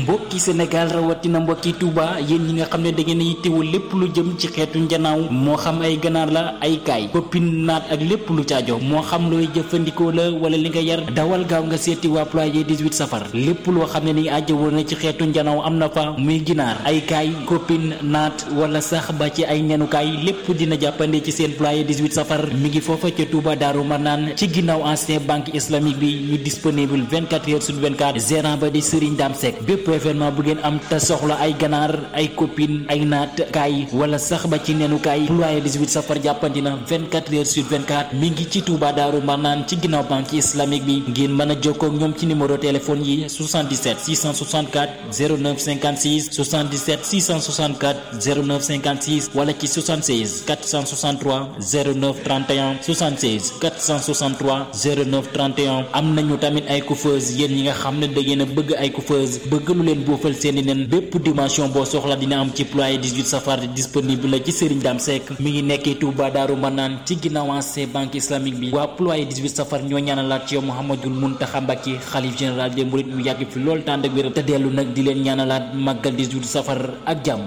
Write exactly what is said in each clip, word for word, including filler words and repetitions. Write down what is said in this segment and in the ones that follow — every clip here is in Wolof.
mbokki Sénégal rawatina mbokki Touba yéen ñi nga xam ne da ngeen yittewoo lépp lu jëm ci xeetu njanaaw moo xam ay ganaar la ay kaay koppin naat ak lépp lu caajo moo xam looy jëfandikoo la wala li nga yar dawal gaaw nga seeti waa ployer dix-huit safar lépp loo xam ne ni ajjawoo na ci xeetu njanaaw am na fa muy ginaar ay kaay koppin naat wala sax ba ci ay nenukaay lépp dina jàppande ci seen ployer dix-huit safar mi ngi foofa ca Touba Daaru Marnaan ci ginnaaw ancien banque islamique bi ñu disponible vingt-quatre heures sur vingt-quatre gérant ba di Serigne Dame Seck bépp événement bu ngeen am te soxla ay ganaar ay copine ay naat kaay wala sax ba ci nenu kaay ployer dix-huit safar jàppandi na vingt-quatre heures sur vingt-quatre mi ngi ci Touba Daaru Marnaan ci ginnaaw banque islamique bi ngeen mën a jokkoo ak ñoom ci numéro téléphone yi soixante-dix-sept six cent soixante-quatre zéro neuf cinquante-six soixante-dix-sept six cent soixante-quatre zéro neuf cinquante-six wala ci soixante-seize quatre cent soixante-trois zéro neuf trente et un soixante-seize quatre cent soixante-trois zéro neuf trente et un am nañu tamit ay coiffeuse yéen ñi nga xam ne da ngeen a bëgg ay coiffeuse bëgg lu leen boofal seeni nen bépp dimension boo soxla dina am ci ployer dix-huit safar disponible la ci Serigne Dame Seck mi ngi nekkee Touba Daaru Manaan ci ginnaaw ancien banque islamique bi waa ployer dix-huit safar ñoo ñaanalaat ci yow Mouhamadoul Mountakha Mbacké xalif général des mourides mu yàgg fi lool tànd ak wér te dellu nag di leen ñaanalaat màggal dix-huit safar ak jàmm.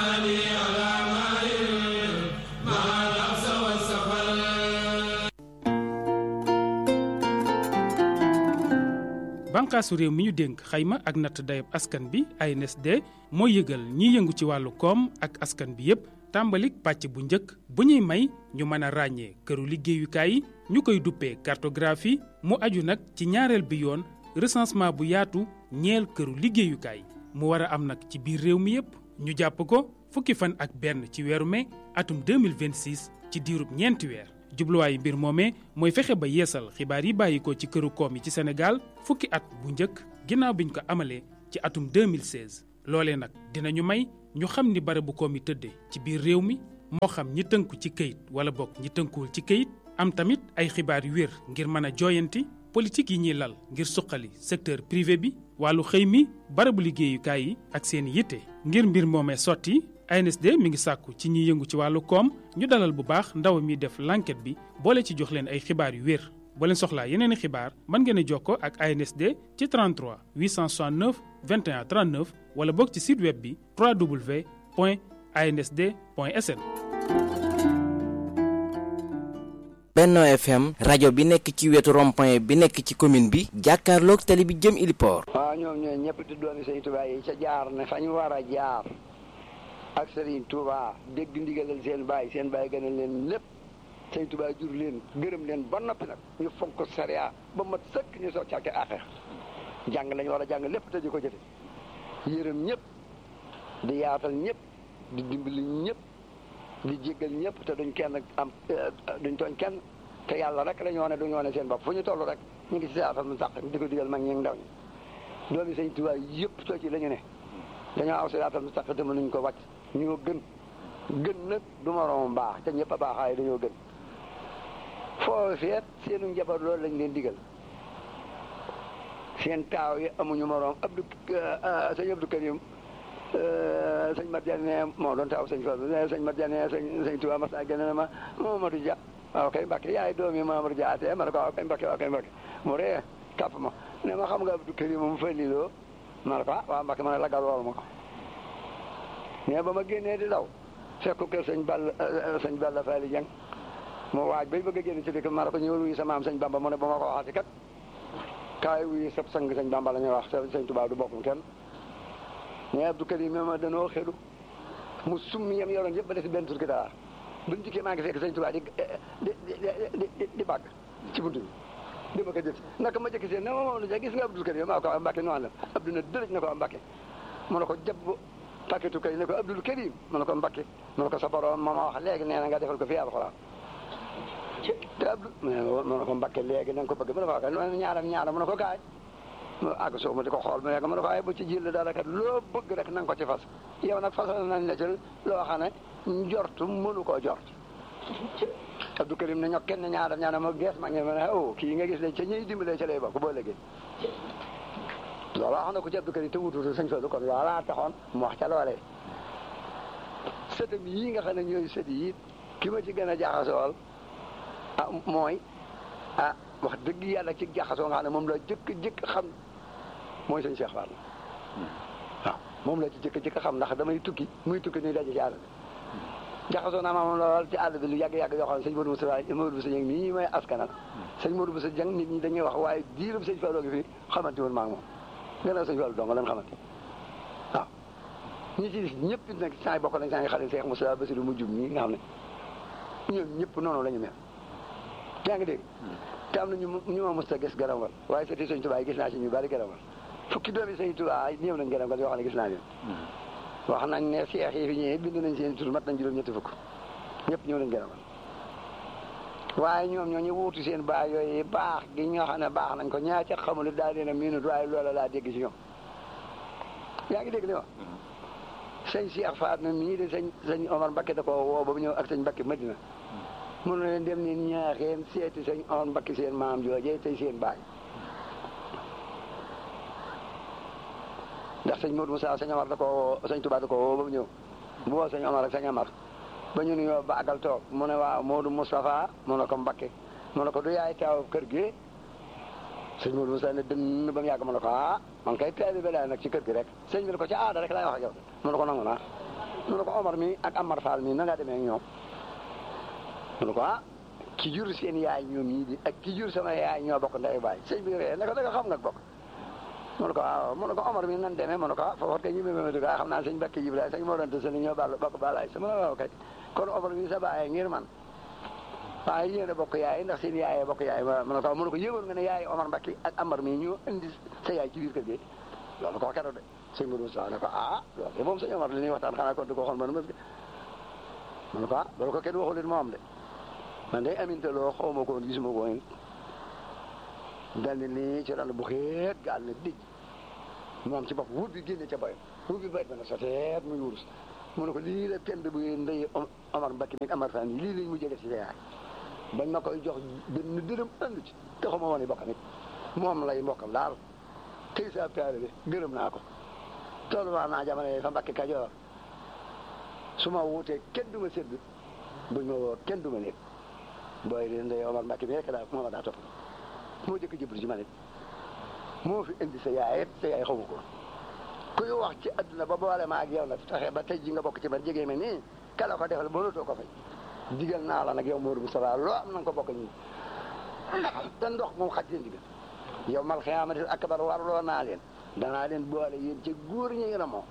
bànqaasu réew mi ñu dénk xayma ak natt dayab askan bi A N S D moo yëgal ñiy yëngu ci wàllu koom ak askan bi yépp tàmbalik pàcc bu njëkk bu ñuy may ñu mën a ràññee këru liggéeyukaay yi ñu koy duppee cartographie mu aju nag ci ñaareel bi yoon recensement bu yaatu ñeel këru liggéeyukaay mu war a am nag ci biir réew mi yépp ñu jàpp ko fukki fan ak benn ci weeru mai atum deux mille vingt-six ci diirub ñeenti weer jubluwaayu mbir moomee mooy fexe ba yeesal xibaar yi bàyyi ko ci këru koom yi ci Sénégal fukki at bu njëkk ginnaaw biñ ko amalee ci atum deux mille seize loolee nag dinañu may ñu xam ni barabu koom yi tëddee ci biir réew mi moo xam ñi tënku ci këyit wala bokk ñi tënkuwul ci këyit am tamit ay xibaar yu wér ngir mën a jooyanti politique yi ñuy lal ngir suqali secteur privé bi wàllu xëy mi barabu liggéeyukaay yi ak seen yitte ngir mbir moomee sotti A N S D mi ngi sàkku ci ñiy yëngu ci wàllu koom ñu dalal bu baax ndaw mi def l'enquête bi boole ci jox leen ay xibaar yu wér boo leen soxlaa yeneen i xibaar mën ngeen a jokkoo ak A N S D ci trente-trois huit cent soixante-neuf vingt et un trente-neuf wala bokk ci site web bi w w w point a n s d point s n. Benno F M rajo bi nekk ci wetu rond-point bi nekk ci commune bi jàkkaarloog tali bi jëm Iliport. waaw ñoom ñooy ñëpp di doomi Sëñ Tuubaa yi ca jaar ne fa ñu war a jaar ak Serigne Touba dégg ndigalal seen baay seen baay gënal leen lépp Sëñ Touba jur leen gërëm leen ba noppi nag ñu fonk ko sariya ba mat sëkk ñu soog càkke aaxir jàng lañu war a jàng lépp te di ko jëfe yërëm ñëpp di yaatal ñëpp di dimbali ñëpp di jéggal ñëpp te duñ kenn am duñ tooñ kenn te yàlla rek la ñoo ne duñoo ne seen bopp fu ñu toll rek ñu ngi ci siraatal mustaqiim di ko digal mag ñi ndaw ñi doomi Sëñ Touba yëpp soo ci la ñu ne dañoo aw siraatal mustaqiim te mënuñ ko wàcc ñoo gën gën nag du moroom baax te ñëpp a baaxaay dañoo gën foo feet seenu njaboot loolu lañ leen digal seen taaw yi amuñu moroom Abdou sëñ Abdou Karim sëñ Mat Diagne moo doon taaw sëñ Fallu sëñ Mat Diagne sëñ sëñ Tuubaa mas naa gën a ma Mamadou Dia waaw kay Mbàkke yaay doomi Mamadou Dia te ma ne ko waaw kay Mbàkke waaw kay Mbàkke mu ree tàpp ma ne ma xam nga Abdou Karim moom fa liloo ma ne ko ah waaw Mbàkke ma ne lagal lool ma ko mais ba ma génnee di daw fekk ko sëñ Balla sëñ Balla Faali Jeng mu waaj bay bëgg a génn ci dëkk ma ne ko ñëwal wuyu sa maam sëñ Bamba mu ne ba ma ko waxati kat kaay wuyu sab sang sëñ Bamba la ñuy wax sëñ Tuubaa du bokkum kenn mais Abdou Karim ma danoo xelu mu summi yam yoroon yëpp ba def benn turki dara buñ dikkee maa ngi fekk sëñ Tuubaa di di di di di bàgg ci buntu bi dama ko jël naka ma jëkki seen ne ma moom la gis nga Abdou Karim maa ko am Mbàkke noonu la Abdou na dërëj na ko am Mbàkke mu ne ko jàpp paquetu kay ne ko Abdul Karim mu ne ko Mbàkke mu ne ko sa borom ma ma wax léegi nee na nga defal ko fi alxuraan te Abdou mu ne ko Mbàkke léegi na nga ko bëgg mu ne ko wax ñaaram ñaaram mu ne ko kaay mu àgg suuf ma di ko xool mu nekk mu ne ko waaye bu ci jël dara kat loo bëgg rek na nga ko ci fas yow nag fasal nañ la ci loo xam ne njortu mënu koo jort Abdou Karim ne ñok kenn ñaaram ñaaram ma gees ma ngi ne oh kii nga gis ne ca ñuy dimbalee ca lay bokk boo léegi loolu wax na ko ci Abdou Karim te wutuutu sëñ Fallu kon loolaa taxoon mu wax ca loolee sëtam yii nga xam ne ñooy sët yi ki ma ci gën a jaxasool ah mooy ah wax dëgg yàlla ci jaxasoo nga xam ne moom la jëkk jëkk xam mooy sëñ Cheikh Fall waaw moom la ci jëkk jëkk xam ndax damay tukki muy tukki nuy daje ci àll bi jaxasoo naa ma moom lool ci àll bi lu yàgg-yàgg yoo xam ne sëñ Modou Moussa Modou Moussa Dieng mii mooy askanal sëñ Modou Moussa Dieng nit ñi dañuy wax waaye diirub sëñ Fallou gi fii xamante woon maa ngi moom gën a sëñ Fallou dong lan xamante waaw ñi ci gis ñëpp nag saa yi bokk nañ saa yi xale Cheikh Moussa Bassirou mu jub mii nga xam ne ñoom ñëpp noonu la ñu mel yaa ngi dégg te am na ñu ñu ma mos a gis Garamal waaye sëti sëñ Touba yi gis naa ci ñu bari Garamal fukki doomi sëñ Touba ñëw nañ Garamal yoo xam ne gis naa leen wax nañ ne Cheikh yi fi ñëwee bind nañ seen tur mat nañ juróom ñetti fukk ñëpp ñëw nañ Garamal waaye ñoom ñoo ñu wuutu seen baay yooyu baax gi ñoo xam ne baax nañ ko ñaa ca xamul daal leen a miinut waaye loola laa dégg ci ñoom yaa ngi dégg li wax sëñ Cheikh Faat na mii de sëñ sëñ Omar Mbakke da ko woo ba mu ñëw ak sëñ Mbakke Madina mënu leen dem ni ñaaxeen seeti sëñ Omar Mbakke seen maam joojee tey seen baay ndax sëñ Modou Moussa sëñ Omar da ko woo sëñ Touba da ko woo ba mu ñëw bu woo sëñ Omar ak sëñ Omar ba ñu nuyoo ba àggal toog mu ne waaw Modou Moustapha mu ne ko Mbakke mu ne ko du yaay taaw kër gi sëñ Modou Moussa ne dënn ba mu yàgg mu ne ko ah man kay taalibe laa nag ci kër gi rek sëñ bi ne ko ci aada rek laay wax ak yow mu ne ko nangu naa mu ne ko Omar mi ak Amar Fall mi na ngaa demee ak ñoom mu ne ko ah ki jur seen yaay ñoom ñii di ak ki jur sama yaay ñoo bokk ndey baay sëñ bi ree ne ko da nga xam nga bokk mu ne ko waaw mu ne ko Omar mi nan demee mu ne ko ah foofu kay ñu mémé dugg xam naa sëñ Bakki Jibril sëñ moo doonte sëñ ñoo ball bokk balaay sama la waaw kay kon Omar mi sa baay ngir man waaye yéen a bokk yaay ndax seen yaay bokk yaay mu ne ko mu ne ko yëgoon nga ne yaay Omar Mbacke ak Amar mi ñoo indi sa yaay ci biir kër gi loolu ko wax keroog de sëñ Modou Moussa ne ko ah loolu de moom sëñ Omar li ñuy waxtaan xanaa kon du ko xool man ma mu ne ko ah loolu ko kenn waxul leen moom de man day aminte loo xaw ma ko woon gisuma ko woon dal ni nii ci ran bu xeet gaal na dijj moom ci bopp wut bi génne ca boyam wut bi bayt ba na soteet muy wurus mu ne ko lii la pend bu ndey Omar Mbacke mi Amar Fan yi lii lañ mujjee def ci sa yaay bañ ma koy jox benn dërëm ànd ci te xaw ma woon i bokkam it moom lay mbokkam daal tey sa taalibe gërëm naa ko toolu wax naa jamono yi fa Mbacke Kajoor su ma wuutee kenn du ma sédd buñ ma woo kenn du ma nekk booy leen ndey Omar Mbacke mi rek daal moo ma daa topp moo jëkk jëbal ci ma nit moo fi indi sa yaay it sa yaay xamu ko kuy wax ci adduna ba boole ma ak yow nag taxee ba tey ji nga bokk ci man jege ma nii kala ko defal mënatoo ko fay digal naa la nag yow Modou Moustapha loo am na nga ko bokk ñi te ndox moom xaj leen digal yow mal xiyaamatil akbar warloo naa leen danaa leen boole yéen ci góor ñi ngeen a moom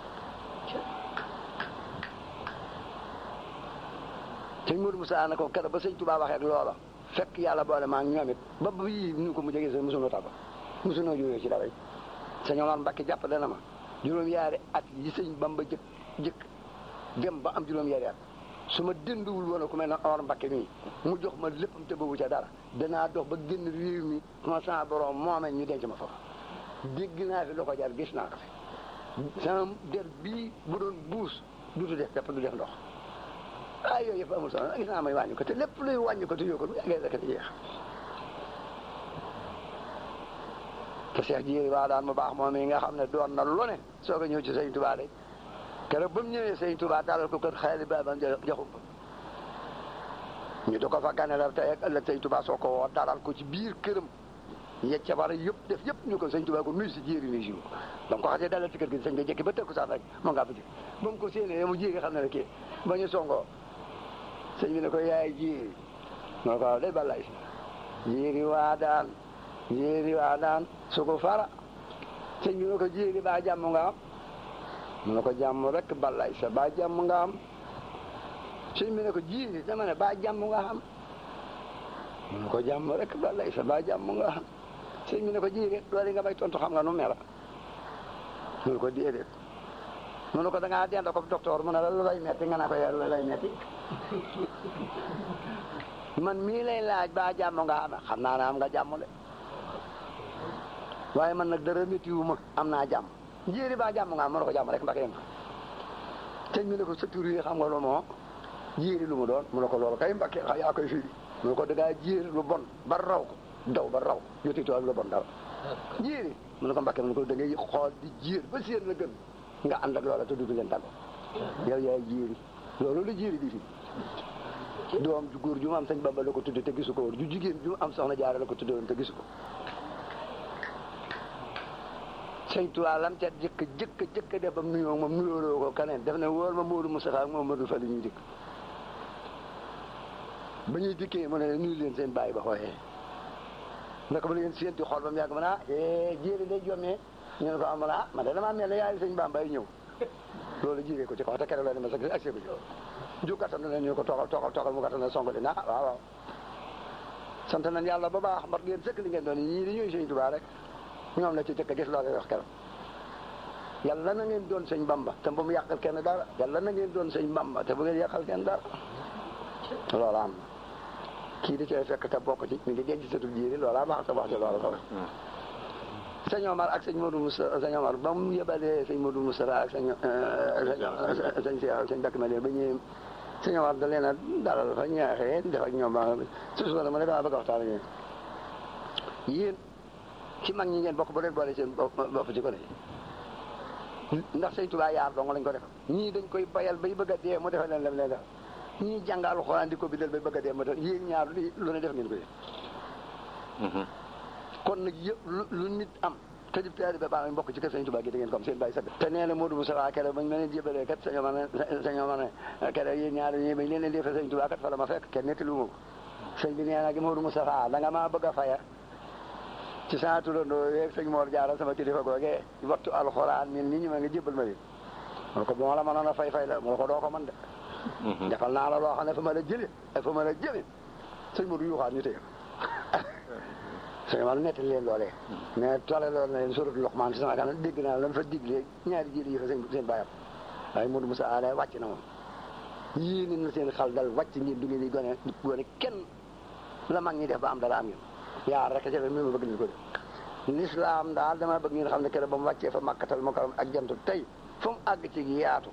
sëñ Modou Moustapha na ko keroog ba sëñ Touba waxee ak loola fekk yàlla boole maa ñoom it ba ba yii ñu ko mu jege sa mosunoo tàggo mosunoo jógee ci dara sëñ Omar Mbacke jàpp dana ma juróom-yaari at yi sëñ Bamba jëkk jëkk dem ba am juróom-yaari at su ma dënduwul woon ku mel ne Omar Mbacke mii mu jox ma léppam te boobu ca dara danaa dox ba génn réew mi ma sama borom moomee ñu denc ma fa dégg naa fi lu ko jar gis naa ko fi sama der bii bu doon buus duutu def pepp du def ndox ah yooyu yëpp amul solo gis naa may wàññi ko te lépp luy wàññi ko te yokkul bu yàggee rek di jeex te Cheikh Jiiri waa daan mu baax moom yi nga xam ne doon na lu ne soog a ñëw ci Sëñ Touba de keroog ba mu ñëwee Sëñ Touba dalal ko kër xayali baabam joxum ñu da ko fa gane la tey ak ëllëg Sëñ Touba soo ko woo dalal ko ci biir këram yecc ca war a yëpp def yëpp ñu ko Sëñ Touba ko nuyu si Jiiri nuyu si ko ba mu ko xasee dalal ci kër gi sëñ bi jekki ba tëkku sax rek moo ngaa bëgg ba mu ko séenee mu jéegi xam ne ne kii ba ñu songoo sëñ bi ne ko yaay Jiiri moo ko day balay si Jiiri waa daan Jiiri waa daan su ko fara sëñ bi ne ko Jiiri baa jàmm nga am mu ne ko jàmm rek balay sa baa jàmm nga am sëñ bi ne ko Jiiri dama ne baa jàmm nga am mu ne ko jàmm rek balay sa baa jàmm nga am sëñ bi ne ko Jiiri loolu nga may tontu xam nga nu mela mu ne ko déedéet mu ne ko da ngaa dend ko docteur mu ne la lu lay metti nga naa ko lu lay metti man mii lay laaj baa jàmm nga am xam naa ne am nga jàmm de waaye man nag dara métti wu ma am naa jàmm Jiiri baa jàmm nga am mu ne ko jàmm rek mbake ma sëñ bi ne ko sa tur yi xam nga lu moo Jiiri lu mu doon mu ne ko loolu kay mbake yaa koy firi mu ne ko da ngaa Jiiri lu bon ba raw ko daw ba raw jotitoo lu bon dara Jiiri mu ne ko mbake mu ne ko da ngay xool di jiir ba séen la gën nga ànd ak loola te du leen tàggo yow yaay Jiiri loolu la Jiiri di fi doom ju góor ju mu am sëñ Bamba la ko tudde te gisu ko woon ju jigéen ju mu am soxna Jaara la ko tudde woon te gisu ko sëñ Tuubaa lam ca jëkk jëkk jëkk def ba mu nuyoo moom nuyooloo ko keneen def ne wóor ma Modou Moustapha ak Mamadou Fall ñuy dikk ba ñuy dikkee mu ne nuyu leen seen bàyyi ba xooxee naka ba la ngeen séenti xool ba mu yàgg ma ne ah jéeri day jommee ñu ne ko am na ah man de damaa mel ne yaay sëñ Bamba ñëw loolu jiiree ko ci kaw te keroog la ne ma sax accès ko ci ju kattan na leen ñu ko toogal toogal toogal mu kattan na song di na waaw waaw sant nañ yàlla ba baax mbar ngeen sëkk li ngeen doon ñii di ñuy sëñ Tuubaa rek ñoom la ci jëkk gis loolu wax keroog yàlla na ngeen doon sëñ Bamba te bu mu yàqal kenn dara yàlla na ngeen doon sëñ Bamba te bu ngeen yàqal kenn dara loolu am na kii di cay fekk te bokk ci mi ngi denc sëtu jiiri loolaa baax te wax ci loolu ko sëñ Omar ak sëñ Modou Moussa sëñ Omar ba mu yebalee sëñ Modou Moussa ak sëñ sëñ Cheikh sëñ Bakk Malick ba ñëwee sëñ Omar da leen a dalal fa ñaaxee def ak ñoom ba su su ma ne dama bëgg a waxtaan ak yéen yéen ci mag ñi ngeen bokk ba leen boole seen bopp ci ko ne ndax sëñ Tuubaa yaar dong lañ ko def ñii dañ koy bayal bay bëgg a dee mu defal leen lam leen def ñii jàng alxuraan di ko bindal bay bëgg a dee mu def yéen ñaar lu ne def ngeen ko yéen kon nag yëpp lu lu nit am te di taalibe baax mbokk ci kër sëñ Tuubaa gi da ngeen ko am seen bàyyi sag te nee na Modou Moussa kere bañ ma leen jébalee kat sañoo ma ne sañoo ma ne kere yéen ñaar ñi bañ leen leen defee sëñ Tuubaa kat fa la ma fekk kenn netti lu ma ko sëñ bi nee na gi Modou Moussa da nga maa bëgg a faya ci saa turandoo yeeg sëñ Mor Jaara sama kilifa googee wattu alxuraan mil nii ñu ma nga jébal ma leen ma ko bu ma la mënoon a fay fay la ma ko doo ko man de defal naa la loo xam ne fa ma la jëlee ak fa ma la jëlee sëñ Modou yuuxaat ñu téye sëñ Omar nettali leen loolee mais tolle loolu na leen suratul Luqmaan ci sama kanam dégg naa lan fa diglee ñaari jëli yi fa seen seen bàyyam waaye Modou Moussa Allé wàcc na moom yéen na seen xal dal wàcc ngeen du ngeen di gone gone kenn la mag ñi def ba am dara am ngeen yaa rek ci la mi ma bëgg ñu ko def l'islam daal dama bëgg ngeen xam ne keroog ba mu wàccee fa Makkatal Mukarram ak jantu tey fu mu àgg ci yaatu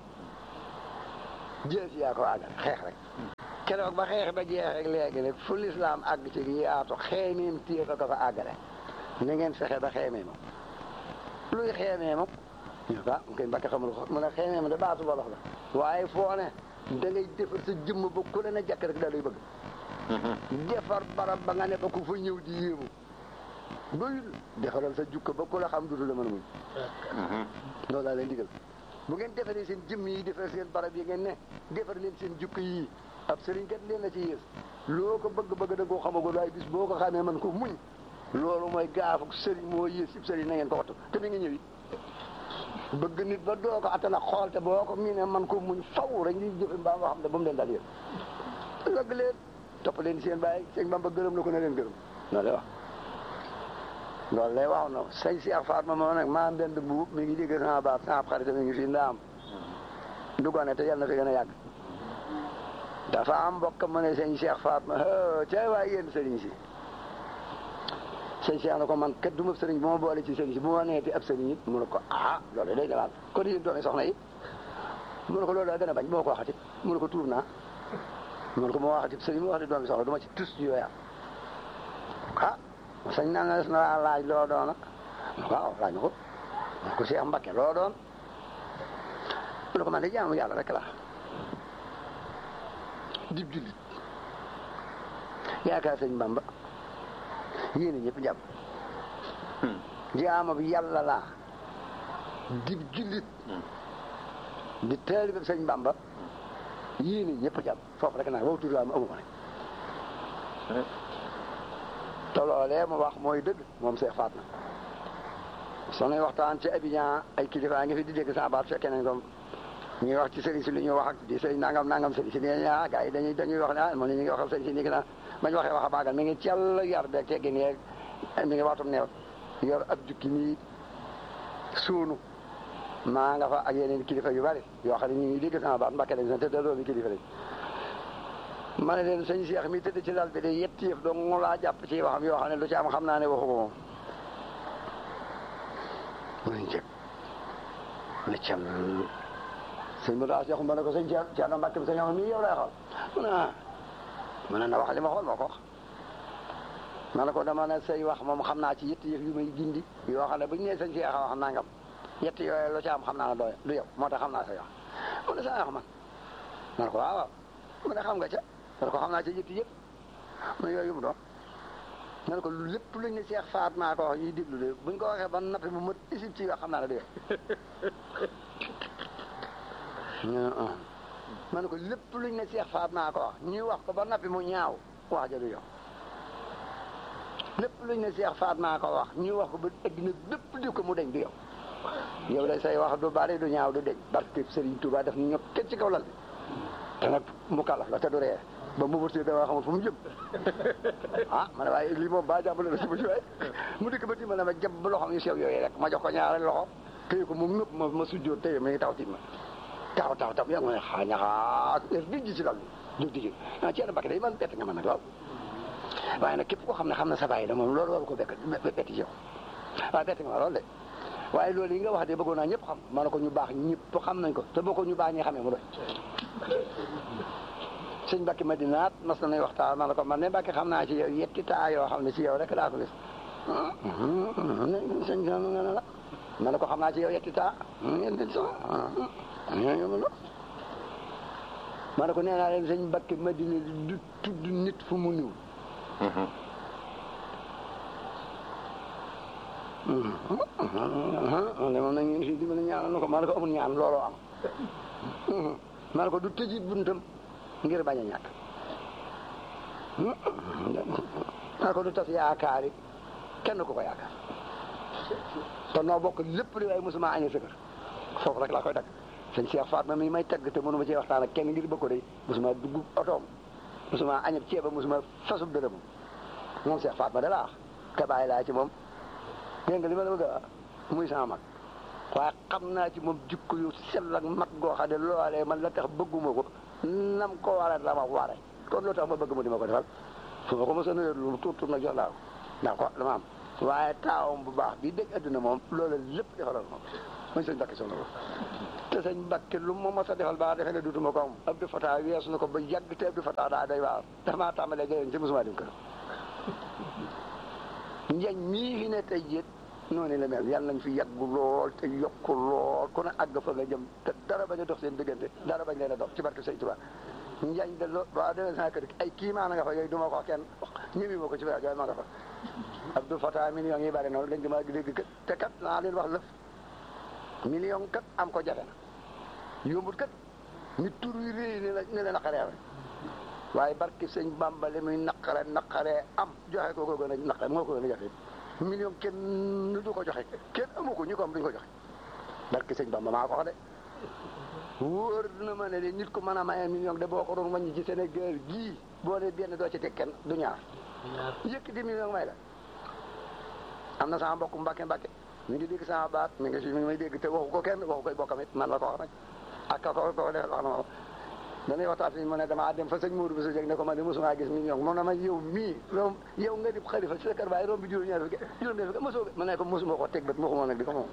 jël yaa ko àggal xeex rek keroog ba xeex ba jeex rek léegi nag fu lislaam àgg ci yaatu xeemeem téye fa ko fa àggale na ngeen fexe ba xeemee moom luy xeemee moom ñu ko mu koy mbàkke xamul ko mu ne xeemee moom da baatu wolof la waaye foo ne da ngay defar sa jëmm ba ku leen a jàkk rek daal lay bëgg defar barab ba nga ne ba ku fa ñëw di yéemu doyul defaral sa jukka ba ku la xam dudu la mën a muñ loolu laa leen digal bu ngeen defaree seen jëmm yi defar seen barab yi ngeen ne defar leen seen jukka yi ab sëriñ kat leen la ci yées loo ko bëgg-bëgg da koo xamagul waaye bis boo ko xamee man ko muñ loolu mooy gaafu sëriñ moo yées yëpp sëriñ na ngeen ko wattu te mi ngi ñëwi bëgg nit ba doo ko attana xool te boo ko mii ne man ko muñ faw rek ngi jëfe mbaa moo xam ne ba mu leen daal yéen lëgg leen topp leen seen bàyyi sëñ Bamba gërëm na ko na leen gërëm loolu lay wax loolu lay wax na sëñ Cheikh Fatma moo nag maa mbend buub mi ngi dégg sama baat sama xarit mi ngi fii ndaam duggoone te yàlla na fi gën a yàgg dafa am mbokk mu ne sëñ Cheikh Fatma cay waay yéen sëriñ si sëñ Cheikh na ko man kat du ma sëriñ bu ma boole ci sëriñ si bu ma neeti ab sëriñ it mu ne ko ah loolu day dalaal kon yéen doomi soxna yi mu ne ko loolu daa gën a bañ moo ko waxati mu ne ko tuub naa mu ne ko moo waxati sëriñ mu wax di doomi soxna du ma ci tus yooya ah sëñ naa na na laaj loo doona waaw laaj na ko mu ne ko Cheikh Mbacké loo doon mu ne ko man de jaamu yàlla rek la dib jullit yaakaar sëñ Bamba yéen ñëpp jàpp jaamu bi yàlla laa dib jullit di taalibe bi sëñ Bamba yéen ñëpp jàpp foofu rek naa wow tur laa mu amu ko ne te loolee mu wax mooy dëgg moom Cheikh Fatma soo nay waxtaan ci Abidjan ay kilifa ngi fi di dégg sa baat fekkee nañ ko ñuy wax ci sëriñ si li ñuy wax ak di sëriñ nangam nangam sëriñ si nee ah gars yi dañuy dañuy wax ne ah moom ñu ngi waxal sëriñ si nii na bañ waxee wax a baagal mi ngi cell yar beeg teggin yeeg mi ngi waxtum neew yor ab jukki nii suunu maa nga fa ak yeneen kilifa yu bari yoo xam ne ñu ngi dégg sama baat Mbàkke lañ te te doomi kilifa lañ ma ne leen sëñ Cheikh mi tëdd ci lal bi de yetti yëf dong mu laa jàpp ci waxam yoo xam ne lu ci am xam naa ne waxu ko moom munañ jëg na cell sëñ bi daal joxum ba ne ko sëñ Thierno Mbacke bi sëñ Amar mii yow lay xool mu ne ah mu ne na wax li ma xool moo ko wax ma ne ko dama ne say wax moom xam naa ci yetti yëf yu may gindi yoo xam ne bu ñu nee sëñ Cheikh wax nangam yetti yooyu lu ci am xam naa ne doy du yow moo tax xam naa say wax mu ne sa wax man ma ne ko waaw waaw mu ne xam nga ca ma ne ko xam naa ci yetti yëpp mu ne yooyu mu doon ma ne ko lépp luñ ne Cheikh Faat maa ko wax ñuy déglu de buñ ko waxee ba nappi bu ma isib ci wax xam naa la dégg ma ne ko lépp luñ ne Cheikh Faat maa ko wax ñuy wax ko ba nappi mu ñaaw wax ja du yow lépp luñ ne Cheikh Faat maa ko wax ñuy wax ko ba egg na lépp di ko mu deñ du yow yow lay say wax du bari du ñaaw du deñ barke Serigne Touba def ñu ñëpp kenn ci kaw lal bi te nag mu kalaf la te du ree ba mu wërtee dama xamul fu mu jëm ah ma ne waaye lii moom ba jàmbale la si bu ci waay mu dikk ba tiima ne ma jàpp loxoom yu sew yooyu rek ma jox ko ñaari loxo téye ko moom nëpp ma ma sujjóot téye ma ngi taw tiit ma taw taw taw yaa ngi ma ne xaa ñaxaa heure bi ji si dal bi jóg jigéen ah Thierno Mbacke day man bett nga man nag waaw waaye nag képp koo xam ne xam na sa baay da moom loolu waru ko bekk betti yow waaye bett nga ma loolu de waaye loolu yi nga wax de bëggoon naa ñëpp xam ma ne ko ñu baax ñëpp xam nañ ko te boo ko ñu baax ñi xamee mu doy sëñ Mbacke Madinaat mas na nay waxtaan ma ne ko man ne Mbacke xam naa ci yow yetti taa yoo xam ne ci yow rek laa ko gis sëñ nga ne la ma ne ko xam naa ci yow yetti taa ma ne ko nee naa leen sëñ Mbacke Madina du tudd nit fu mu niw moom nag ngeen fii di mën a ñaanal na ko ma ne ko amul ñaan looloo am ma ne ko du tëji buntam ngir bañ a ñàkk ma ne ko du tas yaakaar yi kenn ku ko yaakaar te noo bokk lépp li waaye mosuma añee sa kër foofu rek laa koy dagg sëñ Cheikh Fatma mi may tagg te mënuma cee waxtaan ak kenn ngir bëgg ko day mosuma dugg otoom mosuma añab ceeba mosuma fasub dërëm moom Cheikh Fatma da laa wax te bàyyi laa ci moom dégg nga li ma la bëgg a muy sama mag waaye xam naa ci moom jikko yu sell ak mat goo xam ne loolee man la tax bëgguma ko nam ko waree la ma waree kon loo tax ma bëgg mu di ma ko defal fu ma ko mos a nuyoo lu tuut tuut nag jox laa ko ndax ko dama am waaye taawam bu baax bii dégg adduna moom loolu lépp defaloon moom mooy sëñ Mbacke soxna ko te sëñ Mbacke lu ma mos a defal baax defe ne dutuma ko am Abdou Fatah weesu na ko ba yàgg te Abdou Fatah daa day waar dafa maa tàmbalee jëriñ ci mosuma dem kër njañ mii fi ne tey jii noonu la mel yàlla nañ fi yàggu lool te yokku lool ku ne àgg fa nga jëm te dara bañ a dox seen diggante dara bañ leen a dox ci barke Sëñ Tuubaa njañ de loo waaw déwén sama kër ay kii maa nga fa yooyu du ma ko wax kenn ñëwi ma ko ci rajo ma nga fa Abdou Fatah millions yi bari noonu dañ dama dégg kat te kat naa leen wax lëf million kat am ko jafe na yombut kat nit tur wi réy ni la ni la naqaree waaye barke Sëñ Bamba li muy naqare naqaree am joxe ko ko gën a naqare moo ko gën a jafe million kenn du ko joxe kenn amu ko ñu ko am duñ ko joxe barke Sëñ Bamba maa ko wax de wóor na ma ne de nit ko mën a maye million de boo ko doon wàññi ci Sénégal gii boo ne benn doo ci teg kenn du ñaar yëkk di million may la am na sama mbokk Mbacke Mbacke mi ngi dégg sama baat mi ngi si mi ngi may dégg te waxu ko kenn waxu koy bokkam it man la ko wax nag ak ka ko ko defal wax na ma dañuy waxtaan fi mu ne damaa dem fa sëñ Mourou bi sa jeg ne ko man de mosuma gis million moom na ma yow mii loolu yow nga di xalifa ci sa kër baay romb bi juróom ñaar juróom ñaar mosoo ma ne ko mosuma ko teg bët waxuma nag di ko moom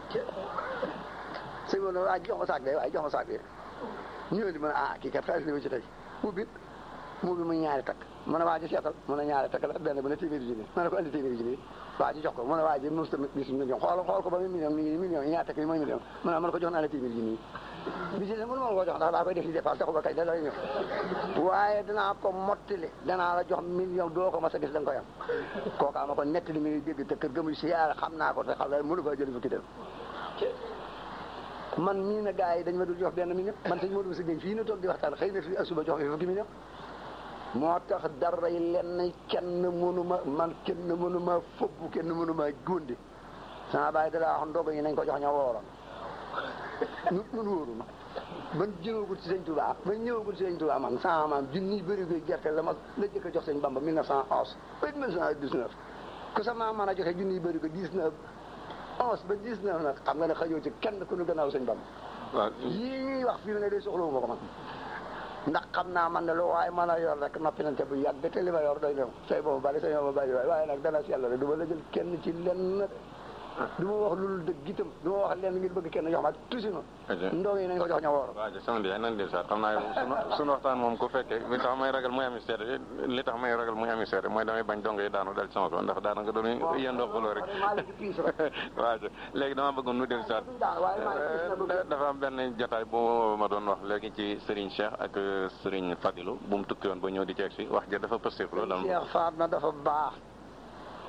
sëñ Mourou waaye jox ma saak de waaye jox ma saak de ñëw di ma ne ah kii kat xaalis li ci tey mu bit mu bi mu ñaari takk mu ne waa ji seetal mu ne ñaari takk la benn bu ne téeméeri junni ma ne ko andi téeméeri junni waa ji jox ko mu ne waa ji mos tamit gis million xool xool ko ba muy million mi ngi million yi ñaari takk yi mooy million mu ne ma ne ko jox naa la téeméeri junni bi ci ne mënu ma ko jox ndax daa koy def ci dépense taxu ba kay da lay ñëw waaye danaa ko mottali danaa la jox million doo ko mas a gis da nga koy am kooka ma ko nettali mi ngi dégg te kër gëmuy siyaar xam naa ko te xam la mënu fa jëli fukki dem man mii na gars yi dañ ma dul jox benn million man sëñ Modou si Gueye fii na toog di waxtaan xëy na fii ak suba jox fi fukki million moo tax dara yi lenn kenn mënu ma man kenn mënu ma fobb kenn mënu ma góndi sama bàyyi da laa wax ndogo yi nañ ko jox ña wooroon ñun ñun wóoru ma man ñëwagul ci sëñ Touba man ñëwagul ci sëñ Touba man sama maam junni bëri koy gerte la ma la jëkk a jox sëñ Bamba mille neuf cent onze ba mille neuf cent dix-neuf ku sa maam mën a joxe junni bëri ko dix-neuf onze ba dix-neuf nag xam nga ne xajoo ci kenn ku ñu gannaaw sëñ Bamba waaw yii ñuy wax fii mu ne day soxlawu ma ko man ndax xam naa man ne lu waaye mën a yor rek noppi nante bu yàgg te li ma yor doy na say boobu bari say boobu bari waaye nag dana si yàlla rek du ma la jël kenn ci lenn du ma wax loolu dëgg itam du ma wax lenn ngir bëgg kenn jox ma tuuti ma ndoo yi nañ ko jox ña woor waaw sama di nan di sa xam naa sunu sunu waxtaan moom ku fekkee li tax may ragal muy ami seede li tax may ragal muy ami seede mooy damay bañ dongo yi daanu dal sama ko ndax daanaka doon yendoo xuloo rek waaw léegi dama bëggoon nu del saat dafa am benn jotaay bu ma doon wax léegi ci Serigne Cheikh ak Serigne Fadilou bu mu tukki woon ba ñëw di ceeg si wax ja dafa pëstéef loolu Cheikh Fatma dafa baax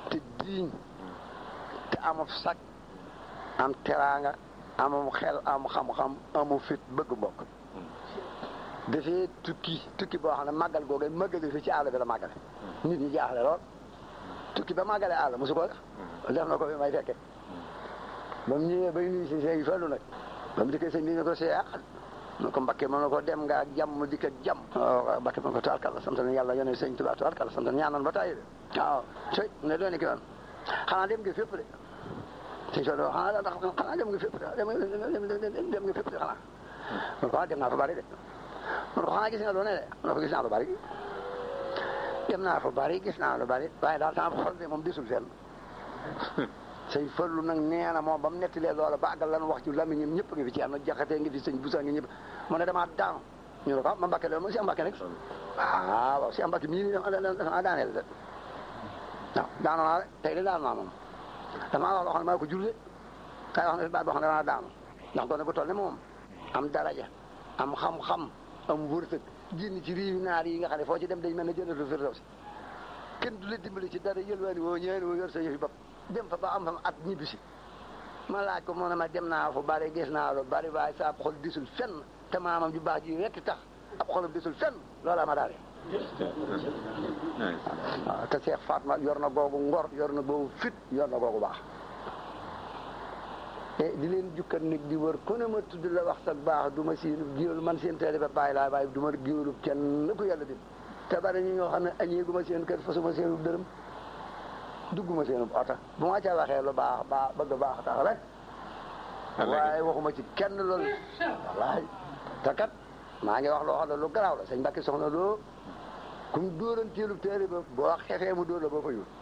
te diiñ te amul sag am teraanga amum xel am xam-xam amu fit bëgg mbokk dafay tukki tukki boo xam ne màggal googu màggali fi ci àll bi la màggale nit ñi jaaxle lool tukki ba màggale àll mosu ko def def na ko fi may fekke ba mu ñëwee bay nuyu si sëñ Fallu nag ba mu dikkee sëñ bi ne ko seex mu ko Mbakke mën na ko dem nga ak jàmm dikk ak jàmm Mbakke mën ko tubaarkàlla sant na yàlla yónnee sëñ Tuubaa tubaarkàlla sant na ñaanoon ba tàyyi de waaw tey ne doon ki woon xanaa dem nga fépp de sëñ Fallu xanaa ndax xanaa dem nga fépp de dem nga fépp de xanaa mun ko dem naa fa bari de mun ko xanaa gis nga lu ne de mun ko gis naa lu bari dem naa fa bari gis naa lu bari waaye daal sama xol de moom disul fenn sëñ Fallu nag nee na moom ba mu nettalee loola ba àggal lan wax ci lamiñam ñëpp ngi fi ci am na jaxatee ngi fi sëñ Busa ngi ñëpp mu ne damaa daanu ñu ne ko ma Mbàkke loolu mooy si Mbàkke rek ah waaw si Mbàkke mii nii dafa daaneel de waaw daanu naa de tey de daanu naa moom damaa wax loo xam ne maa ko jullee kay wax ne baat boo xam ne damaa daanu ndax doone bu toll ne moom am daraja am xam-xam am wërsëg génn ci réewi naar yi nga xam ne foo ci dem dañ mel ne jëndatu Firdawsi kenn du la dimbali ci dara yëlwaani woo ñëwee woo yor sa yëfi bopp dem fa ba am fa at ñibbi si ma laaj ko moo ne ma dem naa fu bari gis naa lu bari waaye sa ab xol disul fenn te maamam ju baax ji rekk tax ab xolam disul fenn loola ma daale waaw te Cheikh Fatma yor na googu ngor yor na googu fit yor na googu baax te di leen jukkat nag di wër ku ne ma tudd la wax sa baax du ma seen géwélu man seen teele ba bàyyi laa waaye du ma géwélu kenn ku yàlla dim te bari ñi ñoo xam ne añeegu ma seen kër fasuma seenu dërëm dugguma seen oto bu ma ca waxee lu baax baax bëgg baax tax rek waaye waxuma ci kenn loolu wallaay te kat maa ngi wax loo xam ne lu garaaw la sëñ Mbàkke soxna loo kum dóoran teelu téere ba boo xefee mu dóor la boo fa yul